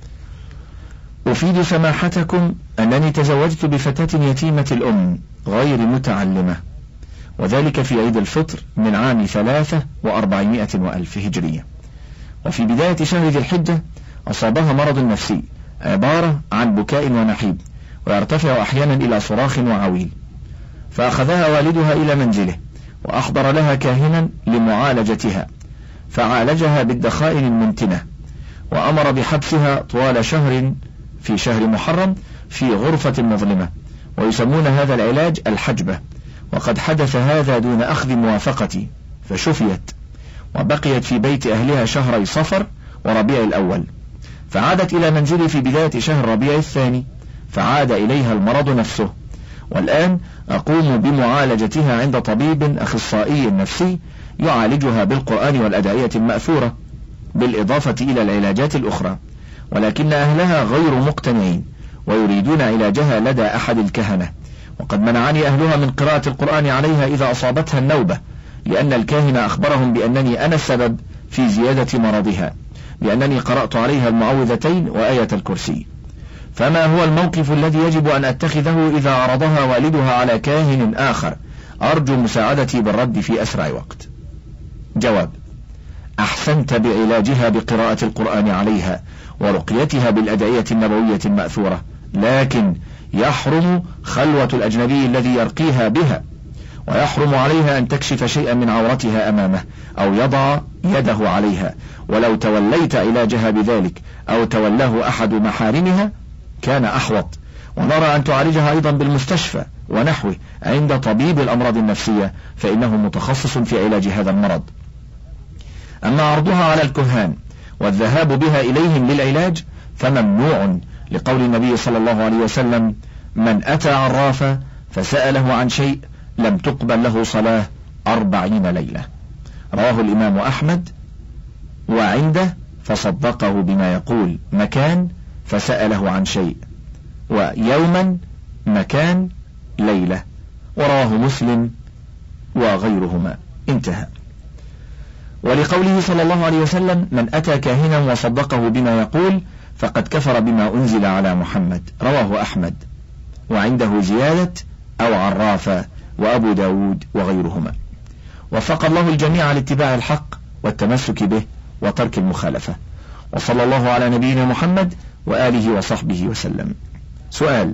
Speaker 1: أفيد سماحتكم أنني تزوجت بفتاة يتيمة الأم غير متعلمة، وذلك في عيد الفطر من عام ثلاثة وأربعمائة وألف هجرية، وفي بداية شهر ذي الحجة أصابها مرض نفسي عبارة عن بكاء ونحيب ويرتفع أحيانا إلى صراخ وعويل، فأخذها والدها إلى منزله وأحضر لها كاهنا لمعالجتها، فعالجها بالدخائن المنتنة، وأمر بحبسها طوال شهر في شهر محرم في غرفة مظلمة، ويسمون هذا العلاج الحجبة. وقد حدث هذا دون أخذ موافقتي، فشفيت وبقيت في بيت أهلها شهري صفر وربيع الأول، فعادت إلى منزلي في بداية شهر ربيع الثاني، فعاد إليها المرض نفسه، والآن أقوم بمعالجتها عند طبيب أخصائي نفسي يعالجها بالقرآن والأدعية المأثورة بالإضافة إلى العلاجات الأخرى، ولكن أهلها غير مقتنعين ويريدون علاجها لدى أحد الكهنة، وقد منعني أهلها من قراءة القرآن عليها إذا أصابتها النوبة، لأن الكاهن أخبرهم بأنني أنا السبب في زيادة مرضها، لأنني قرأت عليها المعوذتين وآية الكرسي. فما هو الموقف الذي يجب أن أتخذه إذا عرضها والدها على كاهن آخر؟ أرجو مساعدتي بالرد في أسرع وقت. جواب: أحسنت بعلاجها بقراءة القرآن عليها ورقيتها بالأدعية النبوية المأثورة، لكن يحرم خلوة الأجنبي الذي يرقيها بها، ويحرم عليها أن تكشف شيئا من عورتها أمامه أو يضع يده عليها، ولو توليت علاجها بذلك أو تولاه أحد محارمها كان أحوط. ونرى أن تعالجها أيضا بالمستشفى ونحوه عند طبيب الأمراض النفسية، فإنه متخصص في علاج هذا المرض. أما عرضها على الكهان والذهاب بها إليهم للعلاج فممنوع، لقول النبي صلى الله عليه وسلم: من أتى عرافا فسأله عن شيء لم تقبل له صلاة أربعين ليلة. رواه الإمام أحمد، وعنده فصدقه بما يقول مكان فسأله عن شيء، ويوما مكان ليلة، ورواه مسلم وغيرهما. انتهى. ولقوله صلى الله عليه وسلم: من أتى كاهنا وصدقه بما يقول فقد كفر بما أنزل على محمد، رواه أحمد، وعنده زيادة أو عرافة، وأبو داود وغيرهما. وفق الله الجميع لاتباع الحق والتمسك به وترك المخالفة، وصلى الله على نبينا محمد وآله وصحبه وسلم. سؤال: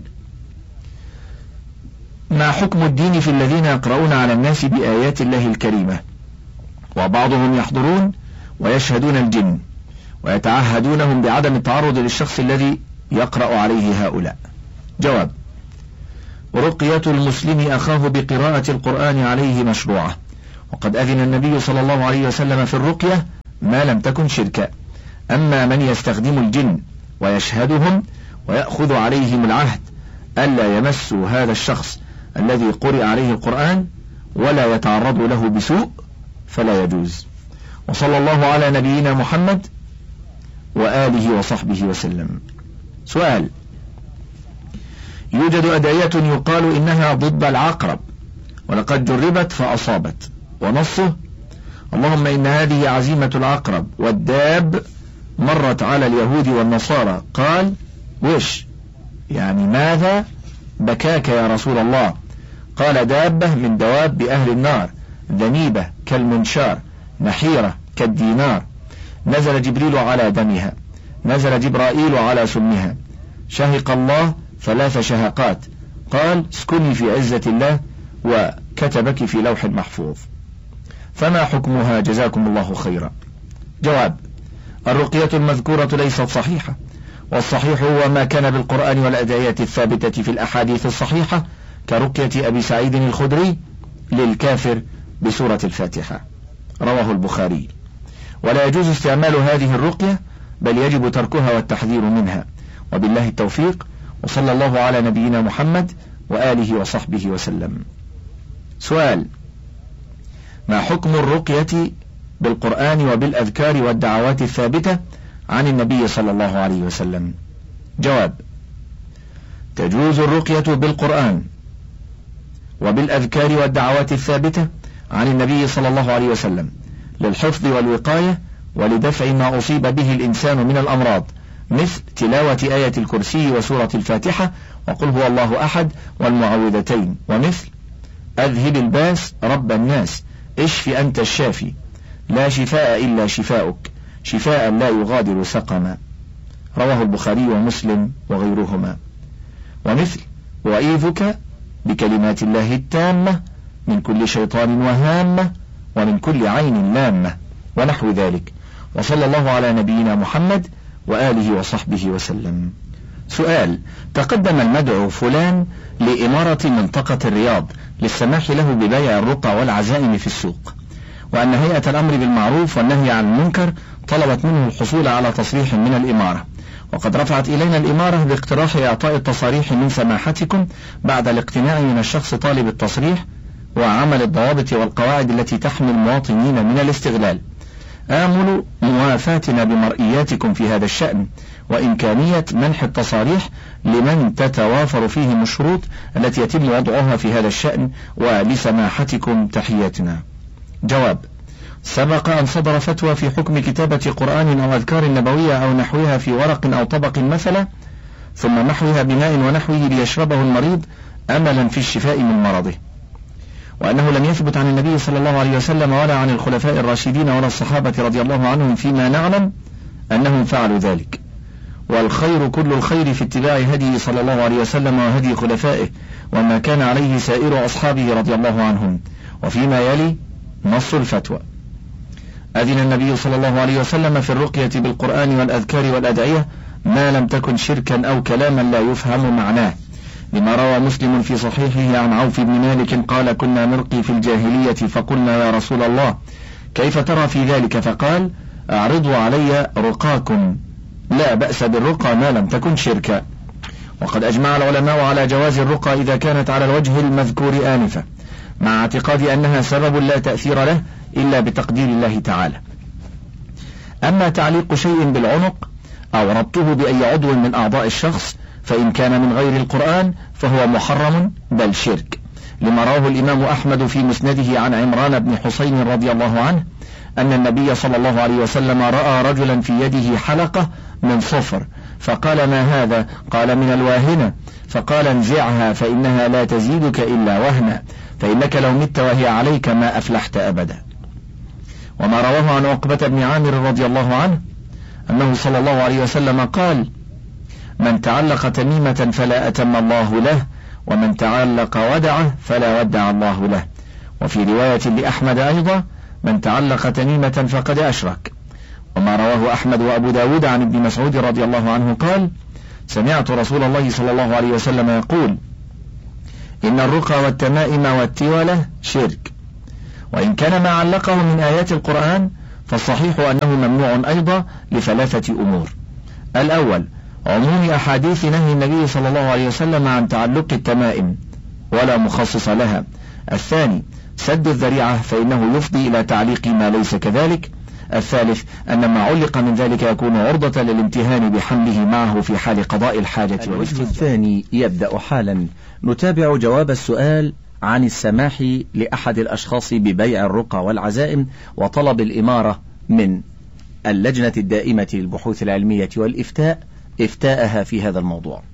Speaker 1: ما حكم الدين في الذين يقرؤون على الناس بآيات الله الكريمة وبعضهم يحضرون ويشهدون الجن ويتعهدونهم بعدم التعرض للشخص الذي يقرأ عليه هؤلاء؟ جواب: رقية المسلم أخاه بقراءة القرآن عليه مشروعة، وقد أذن النبي صلى الله عليه وسلم في الرقية ما لم تكن شركا. أما من يستخدم الجن ويشهدهم ويأخذ عليهم العهد ألا يمسوا هذا الشخص الذي قرئ عليه القرآن ولا يتعرض له بسوء فلا يجوز. وصلى الله على نبينا محمد وآله وصحبه وسلم. سؤال: يوجد أدعية يقال إنها ضد العقرب ولقد جربت فأصابت، ونصه: اللهم إن هذه عزيمة العقرب والداب مرت على اليهود والنصارى. قال: وش يعني ماذا بكاك يا رسول الله؟ قال: دابة من دواب أهل النار، ذنيبة كالمنشار، نحيرة كالدينار، نزل جبريل على دمها، نزل جبرائيل على سمها، شهق الله ثلاث شهقات، قال: اسكني في عزة الله، وكتبك في لوح محفوظ. فما حكمها جزاكم الله خيرا؟ جواب: الرقية المذكورة ليست صحيحة، والصحيح هو ما كان بالقرآن والأدعية الثابتة في الأحاديث الصحيحة كرقية أبي سعيد الخدري للكافر بسورة الفاتحة، رواه البخاري. ولا يجوز استعمال هذه الرقية، بل يجب تركها والتحذير منها. وبالله التوفيق، وصلى الله على نبينا محمد وآله وصحبه وسلم. سؤال: ما حكم الرقية بالقرآن وبالأذكار والدعوات الثابتة عن النبي صلى الله عليه وسلم؟ جواب: تجوز الرقية بالقرآن وبالأذكار والدعوات الثابتة عن النبي صلى الله عليه وسلم للحفظ والوقاية ولدفع ما أصيب به الإنسان من الأمراض، مثل تلاوة آية الكرسي وسورة الفاتحة وقل هو الله أحد والمعوذتين، ومثل أذهب الباس رب الناس، اشف أنت الشافي، لا شفاء إلا شفاؤك، شفاء لا يغادر سقما، رواه البخاري ومسلم وغيرهما. ومثل أعيذك بكلمات الله التامة من كل شيطان وهامة ومن كل عين لامة، ونحو ذلك. وصلى الله على نبينا محمد وآله وصحبه وسلم. سؤال: تقدم المدعو فلان لإمارة منطقة الرياض للسماح له ببيع الرقى والعزائم في السوق، وأن هيئة الأمر بالمعروف والنهي عن المنكر طلبت منه الحصول على تصريح من الإمارة، وقد رفعت إلينا الإمارة باقتراح إعطاء التصاريح من سماحتكم بعد الاقتناع من الشخص طالب التصريح وعمل الضوابط والقواعد التي تحمي المواطنين من الاستغلال. آمل موافاتنا بمرئياتكم في هذا الشأن وإمكانية منح التصاريح لمن تتوافر فيهم الشروط التي يتم وضعها في هذا الشأن، ولسماحتكم تحياتنا. جواب: سبق أن صدر فتوى في حكم كتابة قرآن أو أذكار نبوية أو نحوها في ورق أو طبق مثلا ثم محوها بماء ونحوه ليشربه المريض أملا في الشفاء من مرضه، وأنه لم يثبت عن النبي صلى الله عليه وسلم ولا عن الخلفاء الراشدين ولا الصحابة رضي الله عنهم فيما نعلم أنهم فعلوا ذلك، والخير كل الخير في اتباع هديه صلى الله عليه وسلم وهدي خلفائه وما كان عليه سائر أصحابه رضي الله عنهم. وفيما يلي نص الفتوى: أذن النبي صلى الله عليه وسلم في الرقية بالقرآن والأذكار والأدعية ما لم تكن شركا أو كلاما لا يفهم معناه، لما روى مسلم في صحيحه عن عوف بن مالك قال: كنا نرقي في الجاهلية فقلنا يا رسول الله كيف ترى في ذلك؟ فقال: أعرضوا علي رقاكم، لا بأس بالرقى ما لم تكن شركا. وقد أجمع العلماء على جواز الرقى إذا كانت على الوجه المذكور آنفا، مع اعتقاد أنها سبب لا تأثير له إلا بتقدير الله تعالى. أما تعليق شيء بالعنق أو ربطه بأي عضو من أعضاء الشخص فإن كان من غير القرآن فهو محرم بل شرك، لما رواه الإمام أحمد في مسنده عن عمران بن حسين رضي الله عنه أن النبي صلى الله عليه وسلم رأى رجلا في يده حلقة من صفر فقال: ما هذا؟ قال: من الواهنة. فقال: انزعها فإنها لا تزيدك إلا وهنا، فإنك لو مت وهي عليك ما أفلحت أبدا. وما رواه عن عقبة بن عامر رضي الله عنه أنه صلى الله عليه وسلم قال: من تعلق تميمة فلا أتم الله له، ومن تعلق ودعه فلا ودع الله له. وفي رواية لأحمد أيضا: من تعلق تميمة فقد أشرك. وما رواه أحمد وأبو داود عن ابن مسعود رضي الله عنه قال: سمعت رسول الله صلى الله عليه وسلم يقول: إن الرقى والتمائم والتولة شرك. وإن كان ما علقه من آيات القرآن فالصحيح أنه ممنوع أيضا لثلاثة أمور: الأول عموم أحاديث نهي النبي صلى الله عليه وسلم عن تعلق التمائم ولا مخصص لها. الثاني سد الذريعة فإنه يفضي إلى تعليق ما ليس كذلك. الثالث أن ما علق من ذلك يكون عرضة للامتهان بحمله معه في حال قضاء الحاجة.
Speaker 2: الوجه الثاني يبدأ حالا. نتابع جواب السؤال عن السماح لأحد الأشخاص ببيع الرقى والعزائم وطلب الإمارة من اللجنة الدائمة للبحوث العلمية والإفتاء إفتاءها في هذا الموضوع.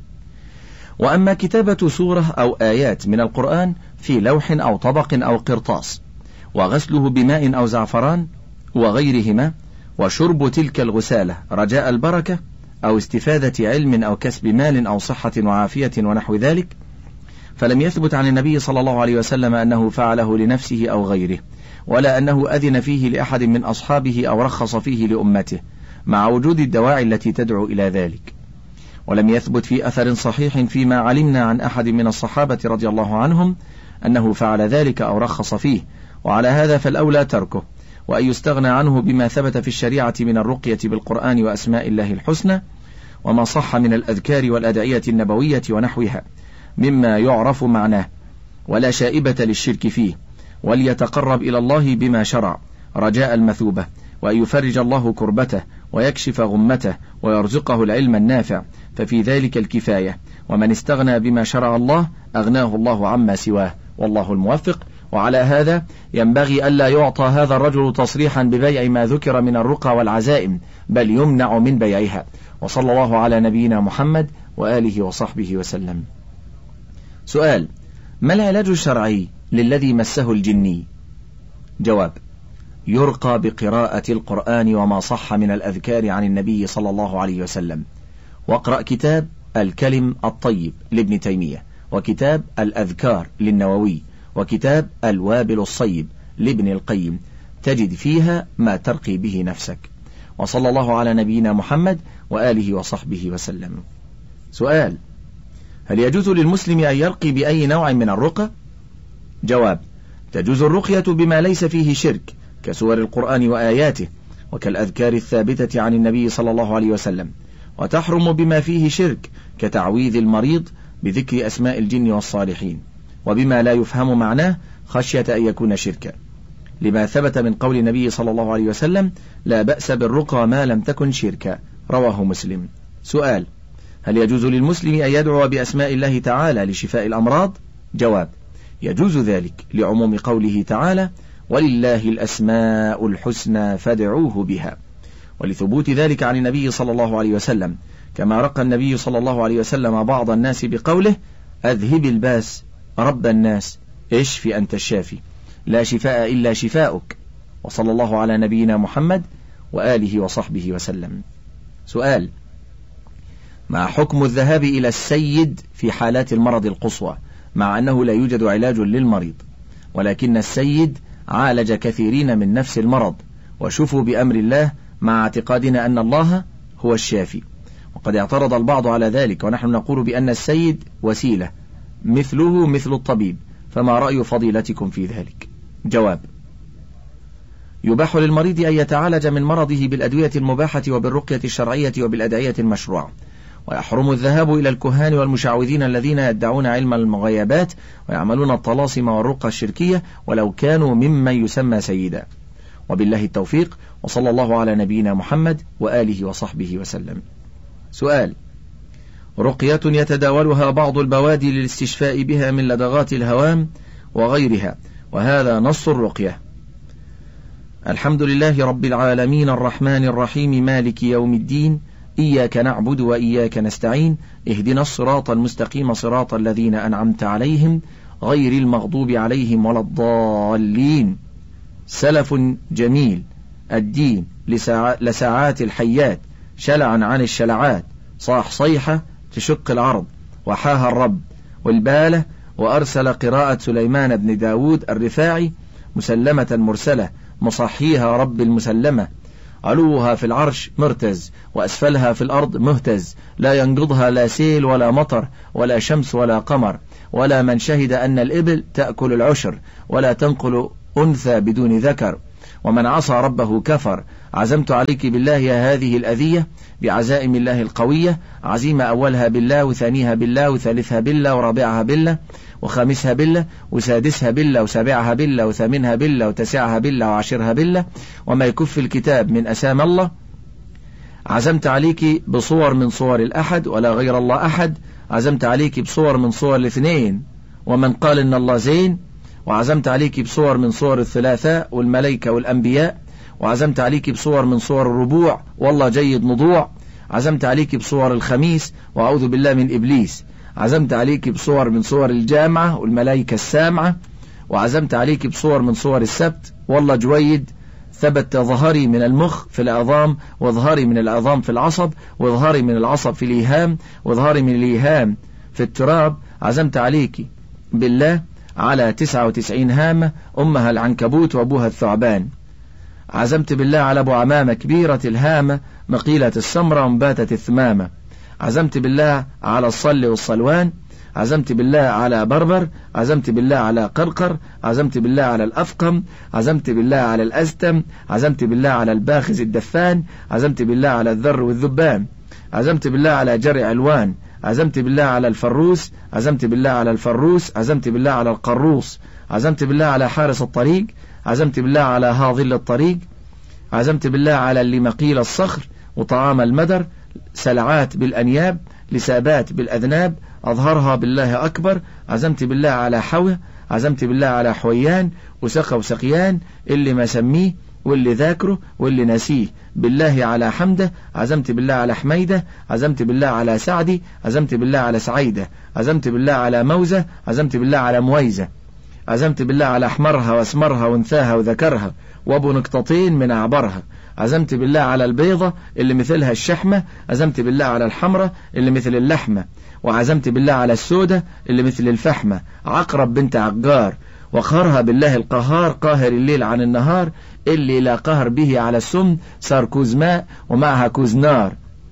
Speaker 2: وأما كتابة سورة أو آيات من القرآن في لوح أو طبق أو قرطاس وغسله بماء أو زعفران وغيرهما وشرب تلك الغسالة رجاء البركة أو استفادة علم أو كسب مال أو صحة وعافية ونحو ذلك، فلم يثبت عن النبي صلى الله عليه وسلم أنه فعله لنفسه أو غيره، ولا أنه أذن فيه لأحد من أصحابه أو رخص فيه لأمته، مع وجود الدواعي التي تدعو إلى ذلك. ولم يثبت في أثر صحيح فيما علمنا عن أحد من الصحابة رضي الله عنهم أنه فعل ذلك أو رخص فيه، وعلى هذا فالأولى تركه، وأن يستغنى عنه بما ثبت في الشريعة من الرقية بالقرآن وأسماء الله الحسنى، وما صح من الأذكار والأدعية النبوية ونحوها مما يعرف معناه ولا شائبة للشرك فيه، وليتقرب إلى الله بما شرع رجاء المثوبة، وأن يفرج الله كربته ويكشف غمته ويرزقه العلم النافع، ففي ذلك الكفاية، ومن استغنى بما شرع الله أغناه الله عما سواه، والله الموفق. وعلى هذا ينبغي ألا يعطى هذا الرجل تصريحا ببيع ما ذكر من الرقى والعزائم، بل يمنع من بيعها. وصلى الله على نبينا محمد وآله وصحبه وسلم. سؤال: ما العلاج الشرعي للذي مسه الجني؟ جواب: يرقى بقراءة القرآن وما صح من الأذكار عن النبي صلى الله عليه وسلم، واقرأ كتاب الكلم الطيب لابن تيمية، وكتاب الأذكار للنووي، وكتاب الوابل الصيب لابن القيم، تجد فيها ما ترقي به نفسك. وصلى الله على نبينا محمد وآله وصحبه وسلم. سؤال: هل يجوز للمسلم أن يرقي بأي نوع من الرقى؟ جواب: تجوز الرقية بما ليس فيه شرك كسور القرآن وآياته، وكالأذكار الثابتة عن النبي صلى الله عليه وسلم، وتحرم بما فيه شرك كتعويذ المريض بذكر أسماء الجن والصالحين، وبما لا يفهم معناه خشية أن يكون شركا، لما ثبت من قول النبي صلى الله عليه وسلم: لا بأس بالرقى ما لم تكن شركا، رواه مسلم. سؤال: هل يجوز للمسلم أن يدعو بأسماء الله تعالى لشفاء الأمراض؟ جواب: يجوز ذلك لعموم قوله تعالى: ولله الأسماء الحسنى فادعوه بها، ولثبوت ذلك عن النبي صلى الله عليه وسلم، كما رقى النبي صلى الله عليه وسلم بعض الناس بقوله: أذهب الباس رب الناس اشف أنت الشافي، لا شفاء إلا شفاؤك. وصلى الله على نبينا محمد وآله وصحبه وسلم. سؤال: ما حكم الذهاب إلى السيد في حالات المرض القصوى، مع أنه لا يوجد علاج للمريض، ولكن السيد عالج كثيرين من نفس المرض وشفوا بأمر الله، مع اعتقادنا أن الله هو الشافي؟ وقد اعترض البعض على ذلك، ونحن نقول بأن السيد وسيلة مثله مثل الطبيب، فما رأي فضيلتكم في ذلك؟ جواب: يباح للمريض أن يتعالج من مرضه بالأدوية المباحة وبالرقية الشرعية وبالأدعية المشروعة، ويحرم الذهاب إلى الكهان والمشعوذين الذين يدعون علم المغيبات ويعملون الطلاسم والرقى الشركية ولو كانوا ممن يسمى سيدا. وبالله التوفيق، وصلى الله على نبينا محمد وآله وصحبه وسلم. سؤال: رقية يتداولها بعض البوادي للاستشفاء بها من لدغات الهوام وغيرها، وهذا نص الرقية: الحمد لله رب العالمين الرحمن الرحيم مالك يوم الدين، إياك نعبد وإياك نستعين، اهدنا الصراط المستقيم صراط الذين أنعمت عليهم غير المغضوب عليهم ولا الضالين. سلف جميل الدين لساعات الحيات، شلعا عن الشلعات، صاح صيحة تشق العرض وحاها الرب والبالة، وأرسل قراءة سليمان بن داود الرفاعي مسلمة مرسلة مصحيها رب المسلمة، علوها في العرش مرتز، وأسفلها في الأرض مهتز، لا ينقضها لا سيل ولا مطر ولا شمس ولا قمر، ولا من شهد أن الإبل تأكل العشر ولا تنقل أنثى بدون ذكر، ومن عصى ربه كفر. عزمت عليك بالله يا هذه الأذية بعزائم الله القوية، عزيمة أولها بالله وثانيها بالله وثالثها بالله ورابعها بالله وخامسها بالله وسادسها بالله وسابعها بالله وثامنها بالله وتسعها بالله وعشرها بالله، وما يكف الكتاب من أسام الله. عزمت عليك بصور من صور الأحد ولا غير الله أحد، عزمت عليك بصور من صور الاثنين ومن قال إن الله زين، وعزمت عليك بصور من صور الثلاثاء والملائكة والأنبياء، وعزمت عليك بصور من صور الربوع والله جيد مضوع، عزمت عليك بصور الخميس وأعوذ بالله من إبليس، عزمت عليك بصور من صور الجامعة والملائكة السامعة، وعزمت عليك بصور من صور السبت والله جويد، ثبت ظهري من المخ في العظام وظهري من العظام في العصب وظهري من العصب في الإيهام وظهري من الإيهام في التراب. عزمت عليك بالله على تسعة وتسعين هامة أمها العنكبوت وأبوها الثعبان. عزمت بالله على أبو عمامة كبيرة الهامة مقيلة السمرة ومباتة الثمامة. عزمت بالله على الصل والصلوان. عزمت بالله على بربر. عزمت بالله على قرقر. عزمت بالله على الأفقم. عزمت بالله على الأزتم. عزمت بالله على الباخز الدفان. عزمت بالله على الذر والذبان. عزمت بالله على جرع علوان. عزمت بالله على الفروس. عزمت بالله على الفروس. عزمت بالله على القروس. عزمت بالله على حارس الطريق. عزمت بالله على هاظل الطريق. عزمت بالله على اللي مقيل الصخر وطعام المدر، سلعات بالأنياب، لسابات بالأذناب، أظهرها بالله أكبر. عزمت بالله على حوه. عزمت بالله على حويان وسقى وسقيان، اللي ما سميه واللي ذاكره واللي نسيه، بالله على حمده. عزمت بالله على حميدة. عزمت بالله على سعدي. عزمت بالله على سعيدة. عزمت بالله على موزة. عزمت بالله على مويزة. عزمت بالله على أحمرها واسمرها وانثاها وذكرها وابو نقطتين من أعبرها. عزمت بالله على البيضة اللي مثلها الشحمة. عزمت بالله على الحمرة اللي مثل اللحمة. وعزمت بالله على السودة اللي مثل الفحمة، عقرب بنت عقار. وقهرها بالله القهار، قاهر الليل عن النهار، اللي لا قهر به على السم صار كوز ماء ومعها كوز نار،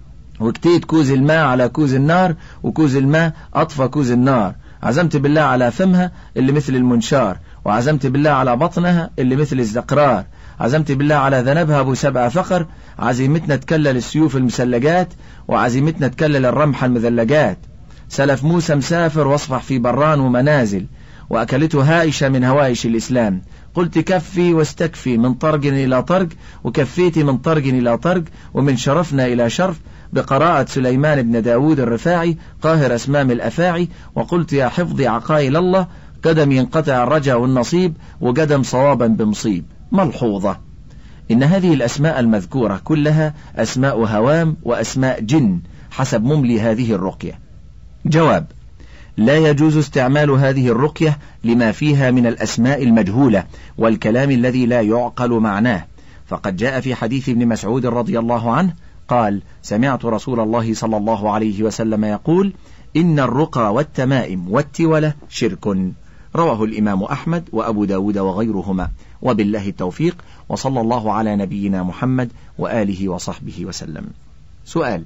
Speaker 2: وكتيت كوز الماء على كوز النار، وكوز الماء أطفى كوز النار. عزمت بالله على فمها اللي مثل المنشار. وعزمت بالله على بطنها اللي مثل الزقرار. عزمت بالله على ذنبها أبو سبع فقر. عزيمتنا تكلل السيوف المسلجات، وعزيمتنا تكلل الرمح المذلجات. سلف موسى مسافر واصفح في بران ومنازل، وأكلته هائشة من هوائش الإسلام. قلت كفي واستكفي من طرق إلى طرق، وكفيت من طرق إلى طرق، ومن شرفنا إلى شرف، بقراءة سليمان بن داود الرفاعي قاهر أسمام الأفاعي. وقلت يا حفظي عقائل الله، قدم ينقطع الرجا والنصيب، وقدم صوابا بمصيب. ملحوظة: إن هذه الأسماء المذكورة كلها أسماء هوام وأسماء جن حسب مملي هذه الرقية. جواب: لا يجوز استعمال هذه الرقية لما فيها من الأسماء المجهولة والكلام الذي لا يعقل معناه، فقد جاء في حديث ابن مسعود رضي الله عنه قال: سمعت رسول الله صلى الله عليه وسلم يقول: إن الرقى والتمائم والتولة شرك. رواه الإمام أحمد وأبو داود وغيرهما، وبالله التوفيق، وصلى الله على نبينا محمد وآله وصحبه وسلم. سؤال: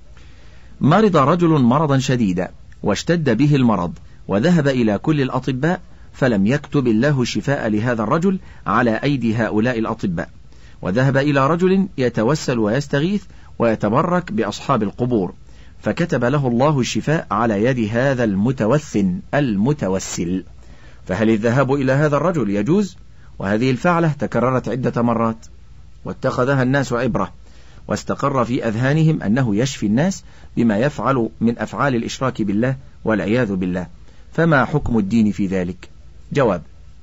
Speaker 2: مرض رجل مرضا شديدا واشتد به المرض، وذهب إلى كل الأطباء، فلم يكتب الله الشفاء لهذا الرجل على أيدي هؤلاء الأطباء، وذهب إلى رجل يتوسل ويستغيث ويتبرك بأصحاب القبور، فكتب له الله الشفاء على يد هذا المتوثن المتوسل، فهل الذهاب إلى هذا الرجل يجوز؟ وهذه الفعلة تكررت عدة مرات، واتخذها الناس عبرة، واستقر في أذهانهم أنه يشفي الناس بما يفعل من أفعال الإشراك بالله والعياذ بالله، فما حكم الدين في ذلك؟ جواب: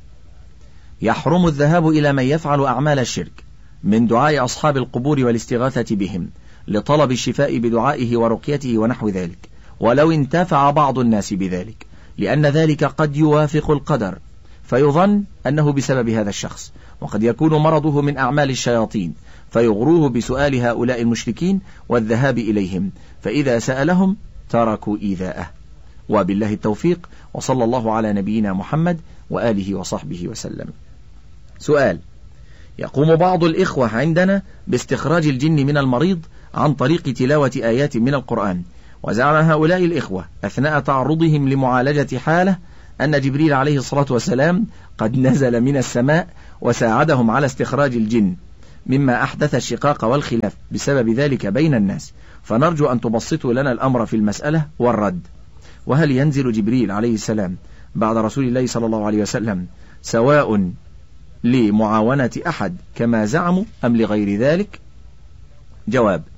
Speaker 2: يحرم الذهاب إلى من يفعل أعمال الشرك من دعاء أصحاب القبور والاستغاثة بهم لطلب الشفاء بدعائه ورقيته ونحو ذلك، ولو انتفع بعض الناس بذلك، لأن ذلك قد يوافق القدر، فيظن أنه بسبب هذا الشخص، وقد يكون مرضه من أعمال الشياطين، فيغروه بسؤال هؤلاء المشركين والذهاب إليهم، فإذا سألهم تركوا إيذاءه. وبالله التوفيق، وصلى الله على نبينا محمد وآله وصحبه وسلم. سؤال: يقوم بعض الإخوة عندنا باستخراج الجن من المريض عن طريق تلاوة آيات من القرآن، وزعم هؤلاء الإخوة أثناء تعرضهم لمعالجة حالة أن جبريل عليه الصلاة والسلام قد نزل من السماء وساعدهم على استخراج الجن، مما أحدث الشقاق والخلاف بسبب ذلك بين الناس، فنرجو أن تبسطوا لنا الأمر في المسألة والرد. وهل ينزل جبريل عليه السلام بعد رسول الله صلى الله عليه وسلم سواء لمعاونة أحد كما زعموا أم لغير ذلك؟ جواب: